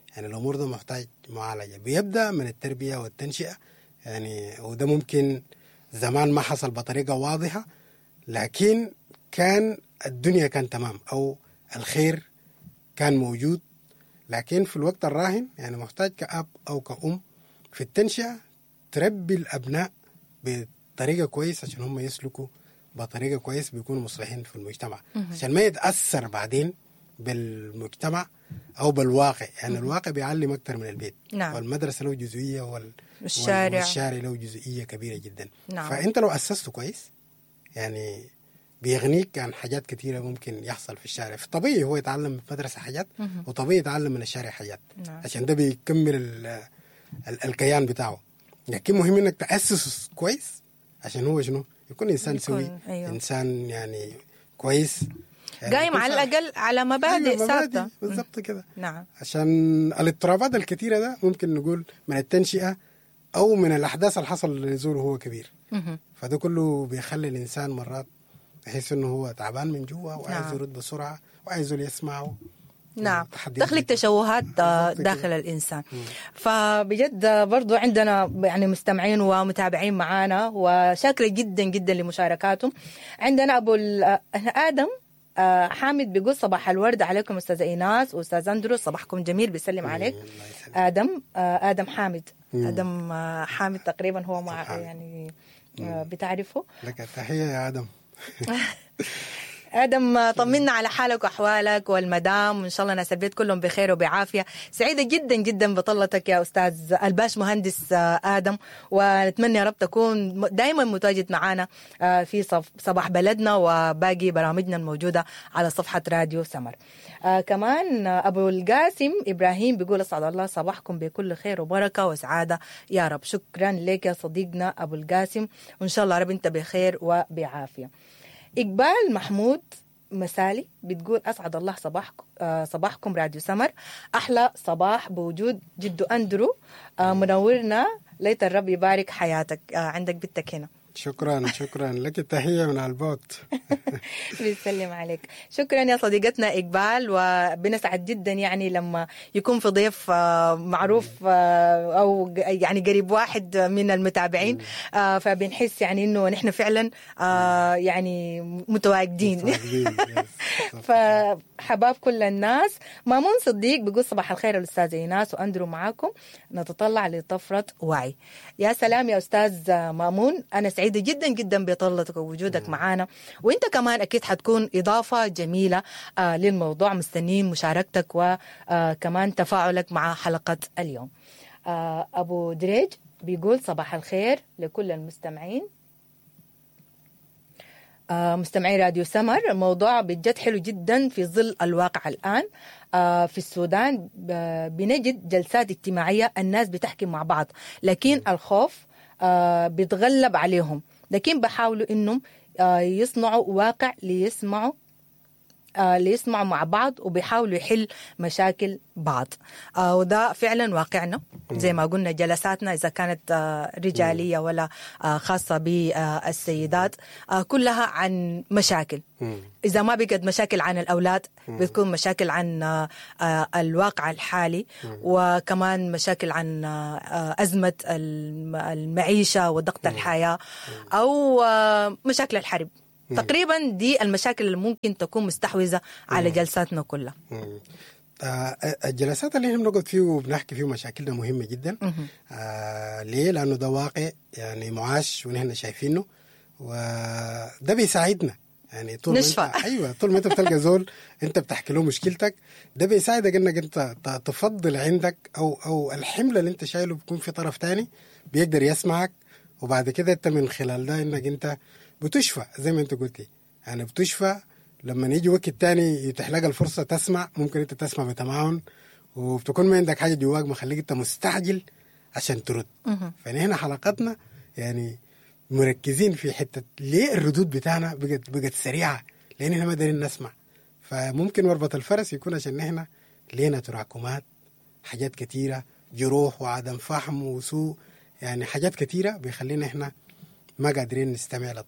يعني الأمور ده محتاج معالجة. بيبدأ من التربية والتنشئة يعني، وده ممكن زمان ما حصل بطريقة واضحة، لكن كان الدنيا كان تمام أو الخير كان موجود. لكن في الوقت الراهن يعني محتاج كأب أو كأم في التنشئة تربي الأبناء بطريقة كويس عشان هم يسلكوا بطريقة كويس، بيكونوا مصلحين في المجتمع عشان ما يتأثر بعدين بالمجتمع أو بالواقع. يعني الواقع بيعلم أكتر من البيت. نعم. والمدرسة له جزئية والشارع له جزئية كبيرة جدا. نعم. فأنت لو أسسته كويس يعني بيغنيك عن حاجات كثيرة ممكن يحصل في الشارع. طبيعي هو يتعلم من المدرسة حاجات وطبيعي يتعلم من الشارع حاجات. نعم. عشان ده بيكمل الكيان بتاعه. لكن مهم انك تأسس كويس عشان هو شنو يكون انسان سوي. أيوه. انسان يعني كويس يعني قايم على الأقل على مبادئ ثابتة. بالضبط كده. نعم. عشان الاضطرابات الكثيرة ده ممكن نقول من التنشئة أو من الأحداث اللي حصل لنزوله هو كبير. فده كله بيخلي الإنسان مرات يحس إنه هو تعبان من جوا وعايز يرد بسرعة وعايز يسمعه. نعم. تخلق تشوهات داخل الإنسان. فبجد برضو عندنا يعني مستمعين ومتابعين معانا وشاكرة جدا جدا لمشاركاتهم. عندنا أبو آدم حامد بيقول صباح الورد عليكم أستاذ إيناس وأستاذ أندروس، صباحكم جميل، بيسلم عليك. آدم حامد. آدم حامد تقريبا هو مع يعني بتعرفه. لك تحية يا آدم. آدم طمنا على حالك وأحوالك والمدام، وإن شاء الله ناس البيت كلهم بخير وبعافية. سعيدة جدا جدا بطلتك يا أستاذ الباش مهندس آدم، ونتمنى يا رب تكون دائما متواجد معنا في صباح بلدنا وباقي برامجنا الموجودة على صفحة راديو سمر. كمان أبو القاسم إبراهيم بيقول أسعد الله صباحكم بكل خير وبركة وسعادة يا رب. شكرا لك يا صديقنا أبو القاسم، وإن شاء الله رب أنت بخير وبعافية. إقبال محمود مسالي بتقول أسعد الله صباحكم راديو سمر، أحلى صباح بوجود جدو أندرو، منورنا، ليت الرب يبارك حياتك. عندك بنتك هنا. شكرا لك، التحية من على البوت. بيسلم عليك. شكرا يا صديقتنا إقبال، وبنسعد جدا يعني لما يكون في ضيف معروف أو يعني قريب واحد من المتابعين، فبنحس يعني إنه نحن فعلا يعني متواجدين. فحباب كل الناس. مامون صديق بيقول صباح الخير الأستاذ إيناس وأندرو معاكم، نتطلع لطفرة وعي. يا سلام يا أستاذ مامون، أنا سعيدة جدا جدا بطلتك ووجودك معنا، وانت كمان اكيد حتكون اضافه جميله للموضوع. مستنين مشاركتك وكمان تفاعلك مع حلقه اليوم. ابو دريج بيقول صباح الخير لكل المستمعين، مستمعي راديو سمر. الموضوع بجد حلو جدا في ظل الواقع الآن في السودان. بنجد جلسات اجتماعية الناس بتحكي مع بعض، لكن الخوف بيتغلب عليهم، لكن بحاولوا انهم يصنعوا واقع ليسمعوا مع بعض، وبيحاولوا يحل مشاكل بعض. وده فعلا واقعنا زي ما قلنا. جلساتنا إذا كانت رجالية ولا خاصة بالسيدات كلها عن مشاكل. إذا ما بقت مشاكل عن الأولاد بتكون مشاكل عن الواقع الحالي، وكمان مشاكل عن أزمة المعيشة وضغط الحياة أو مشاكل الحرب. تقريبا دي المشاكل اللي ممكن تكون مستحوذة على جلساتنا كلها. الجلسات اللي احنا بنقعد فيه وبنحكي فيه مشاكلنا مهمة جدا. ليه؟ لأنه ده واقع يعني معاش ونحن شايفينه، وده بيساعدنا يعني طول ما انت بتلقى زول انت بتحكي له مشكلتك، ده بيساعدك انك انت تفضل عندك او الحمل اللي انت شايله بيكون في طرف تاني بيقدر يسمعك، وبعد كده انت من خلال ده انك انت بتشفى زي ما انت قلتي. يعني بتشفى لما يجي وقت تاني يتيح لك الفرصة تسمع، ممكن انت تسمع بتمعن، وبتكون ما عندك حاجة جواك مخليك انت مستعجل عشان ترد. فهنا حلقتنا يعني مركزين في حتة ليه الردود بتاعنا بقت سريعة، لأن احنا ما دارين نسمع. فممكن مربط الفرس يكون عشان احنا لينا تراكمات، حاجات كتيرة، جروح وعدم فهم وسوء، يعني حاجات كتيرة بيخلينا احنا ما قادرين نستمع للطرف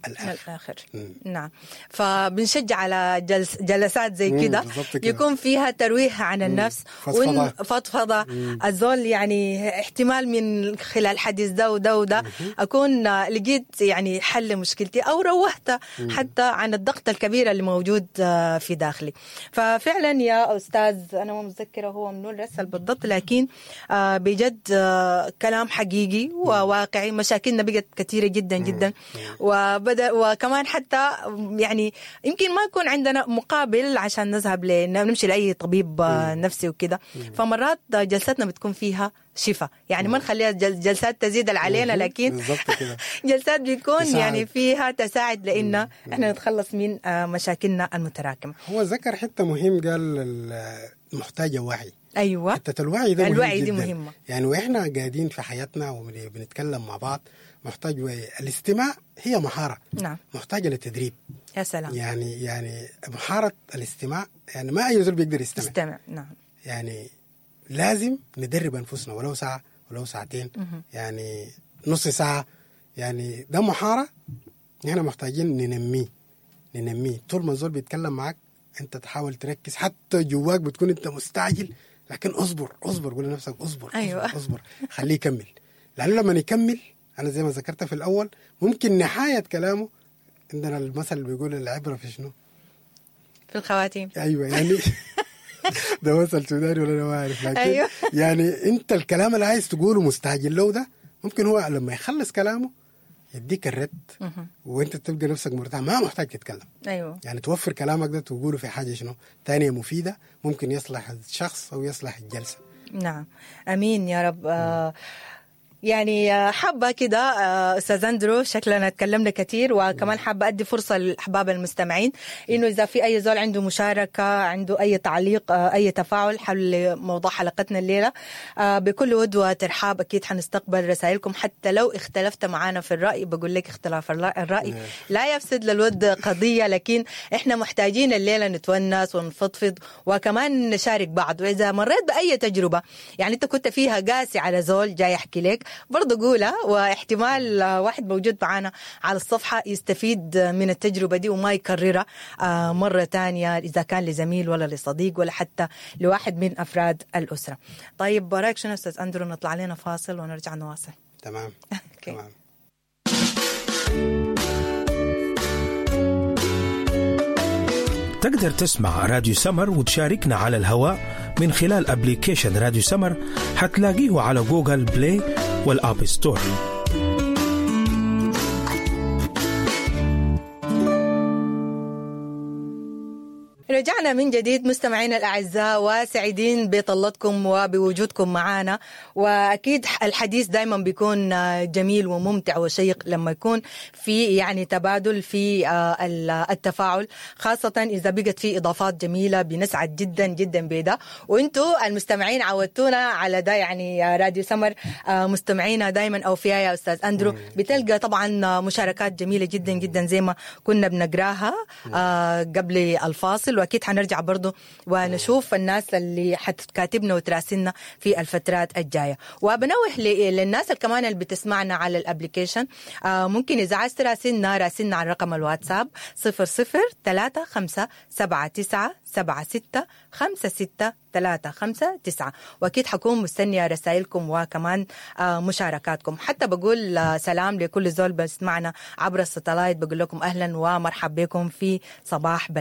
الآخر. نعم. فبنشجع على جلسات زي كده يكون فيها ترويح عن النفس وفضفضة الزول، يعني احتمال من خلال الحديث ده وده وده أكون لقيت يعني حل مشكلتي أو روحت حتى عن الضغط الكبير اللي موجود في داخلي. ففعلا يا أستاذ أنا ما متذكرة هو منو الرسل بالضبط، لكن بجد كلام حقيقي وواقعي. مشاكلنا بقت كثيرة جدا جدا، وكمان حتى يعني يمكن ما يكون عندنا مقابل عشان نذهب نمشي لأي طبيب نفسي وكده. فمرات جلستنا بتكون فيها شفاء، يعني ما نخليها جلسات تزيد علينا، لكن جلسات بيكون يعني فيها تساعد لإن احنا نتخلص من مشاكلنا المتراكمة. هو ذكر حتة مهم، قال محتاجة وعي. أيوة، حتة الوعي ده الوعي مهم دي جدا. مهمة. يعني وإحنا قاعدين في حياتنا وبنتكلم مع بعض محتاج وعي. الاستماع هي مهارة، نعم، محتاجة لتدريب. يا سلام. يعني مهارة الاستماع، يعني ما أي زول بيقدر يستمع. نعم. يعني لازم ندرب أنفسنا ولو ساعة ولو ساعتين، يعني نص ساعة. يعني ده مهارة نحن محتاجين ننميه. طول ما الزول بيتكلم معك أنت تحاول تركز، حتى جواك بتكون أنت مستعجل، لكن أصبر قول لنفسك أصبر. أيوة. أصبر خليه يكمل، لأنه لما يكمل أنا زي ما ذكرت في الأول ممكن نهاية كلامه. عندنا المثل اللي بيقول العبرة في شنو؟ في الخواتيم. أيوة يعني ده مثل سوداني ولا أنا ما أعرف، لكن أيوة. يعني أنت الكلام اللي عايز تقوله مستعجل له ده ممكن هو لما يخلص كلامه يديك الرد وانت تبقى نفسك مرتاح، ما محتاج تتكلم. ايوه، يعني توفر كلامك ده تقوله في حاجه شنو تانية مفيده ممكن يصلح الشخص او يصلح الجلسه. نعم، امين يا رب. يعني حابة كده أستاذ أندرو، شكلنا تكلمنا كتير، وكمان حابة أدي فرصة للأحباب المستمعين إنه إذا في أي زول عنده مشاركة، عنده أي تعليق، أي تفاعل حول موضوع حلقتنا الليلة، بكل ود وترحاب أكيد حنستقبل رسائلكم. حتى لو اختلفت معنا في الرأي، بقول لك اختلاف الرأي لا يفسد للود قضية، لكن إحنا محتاجين الليلة نتونس ونفضفض وكمان نشارك بعض. وإذا مريت بأي تجربة يعني أنت كنت فيها قاسي على زول جاي يحكي لك، برضو قولها، واحتمال واحد موجود معنا على الصفحة يستفيد من التجربة دي وما يكررها مرة تانية، إذا كان لزميل ولا لصديق ولا حتى لواحد من أفراد الأسرة. طيب رأيك شنو أستاذ أندرو؟ نطلع لنا فاصل ونرجع نواصل. تمام. تمام. تقدر تسمع راديو سمر وتشاركنا على الهواء من خلال أبليكيشن راديو سمر، حتلاقيه على جوجل بلاي والآب ستور. رجعنا من جديد مستمعينا الأعزاء، وسعيدين بطلتكم وبوجودكم معنا. وأكيد الحديث دايما بيكون جميل وممتع وشيق لما يكون في يعني تبادل في التفاعل، خاصة إذا بقت في إضافات جميلة بنسعد جدا جدا بده. وإنتوا المستمعين عودتونا على ده، يعني راديو سمر مستمعينا دايما أوفياء يا أستاذ أندرو. بتلقى طبعا مشاركات جميلة جدا جدا زي ما كنا بنقراها قبل الفاصل، وأكيد حنرجع برضو ونشوف الناس اللي حتكاتبنا وتراسلنا في الفترات الجاية. وبنوه للناس كمان اللي بتسمعنا على الابليكيشن، ممكن إذا عايز تراسلنا راسلنا على رقم الواتساب 003576765639، وأكيد حكون مستنية رسائلكم وكمان مشاركاتكم. حتى بقول سلام لكل زول بسمعنا عبر الستلايت، بقول لكم أهلا ومرحب بكم في صباح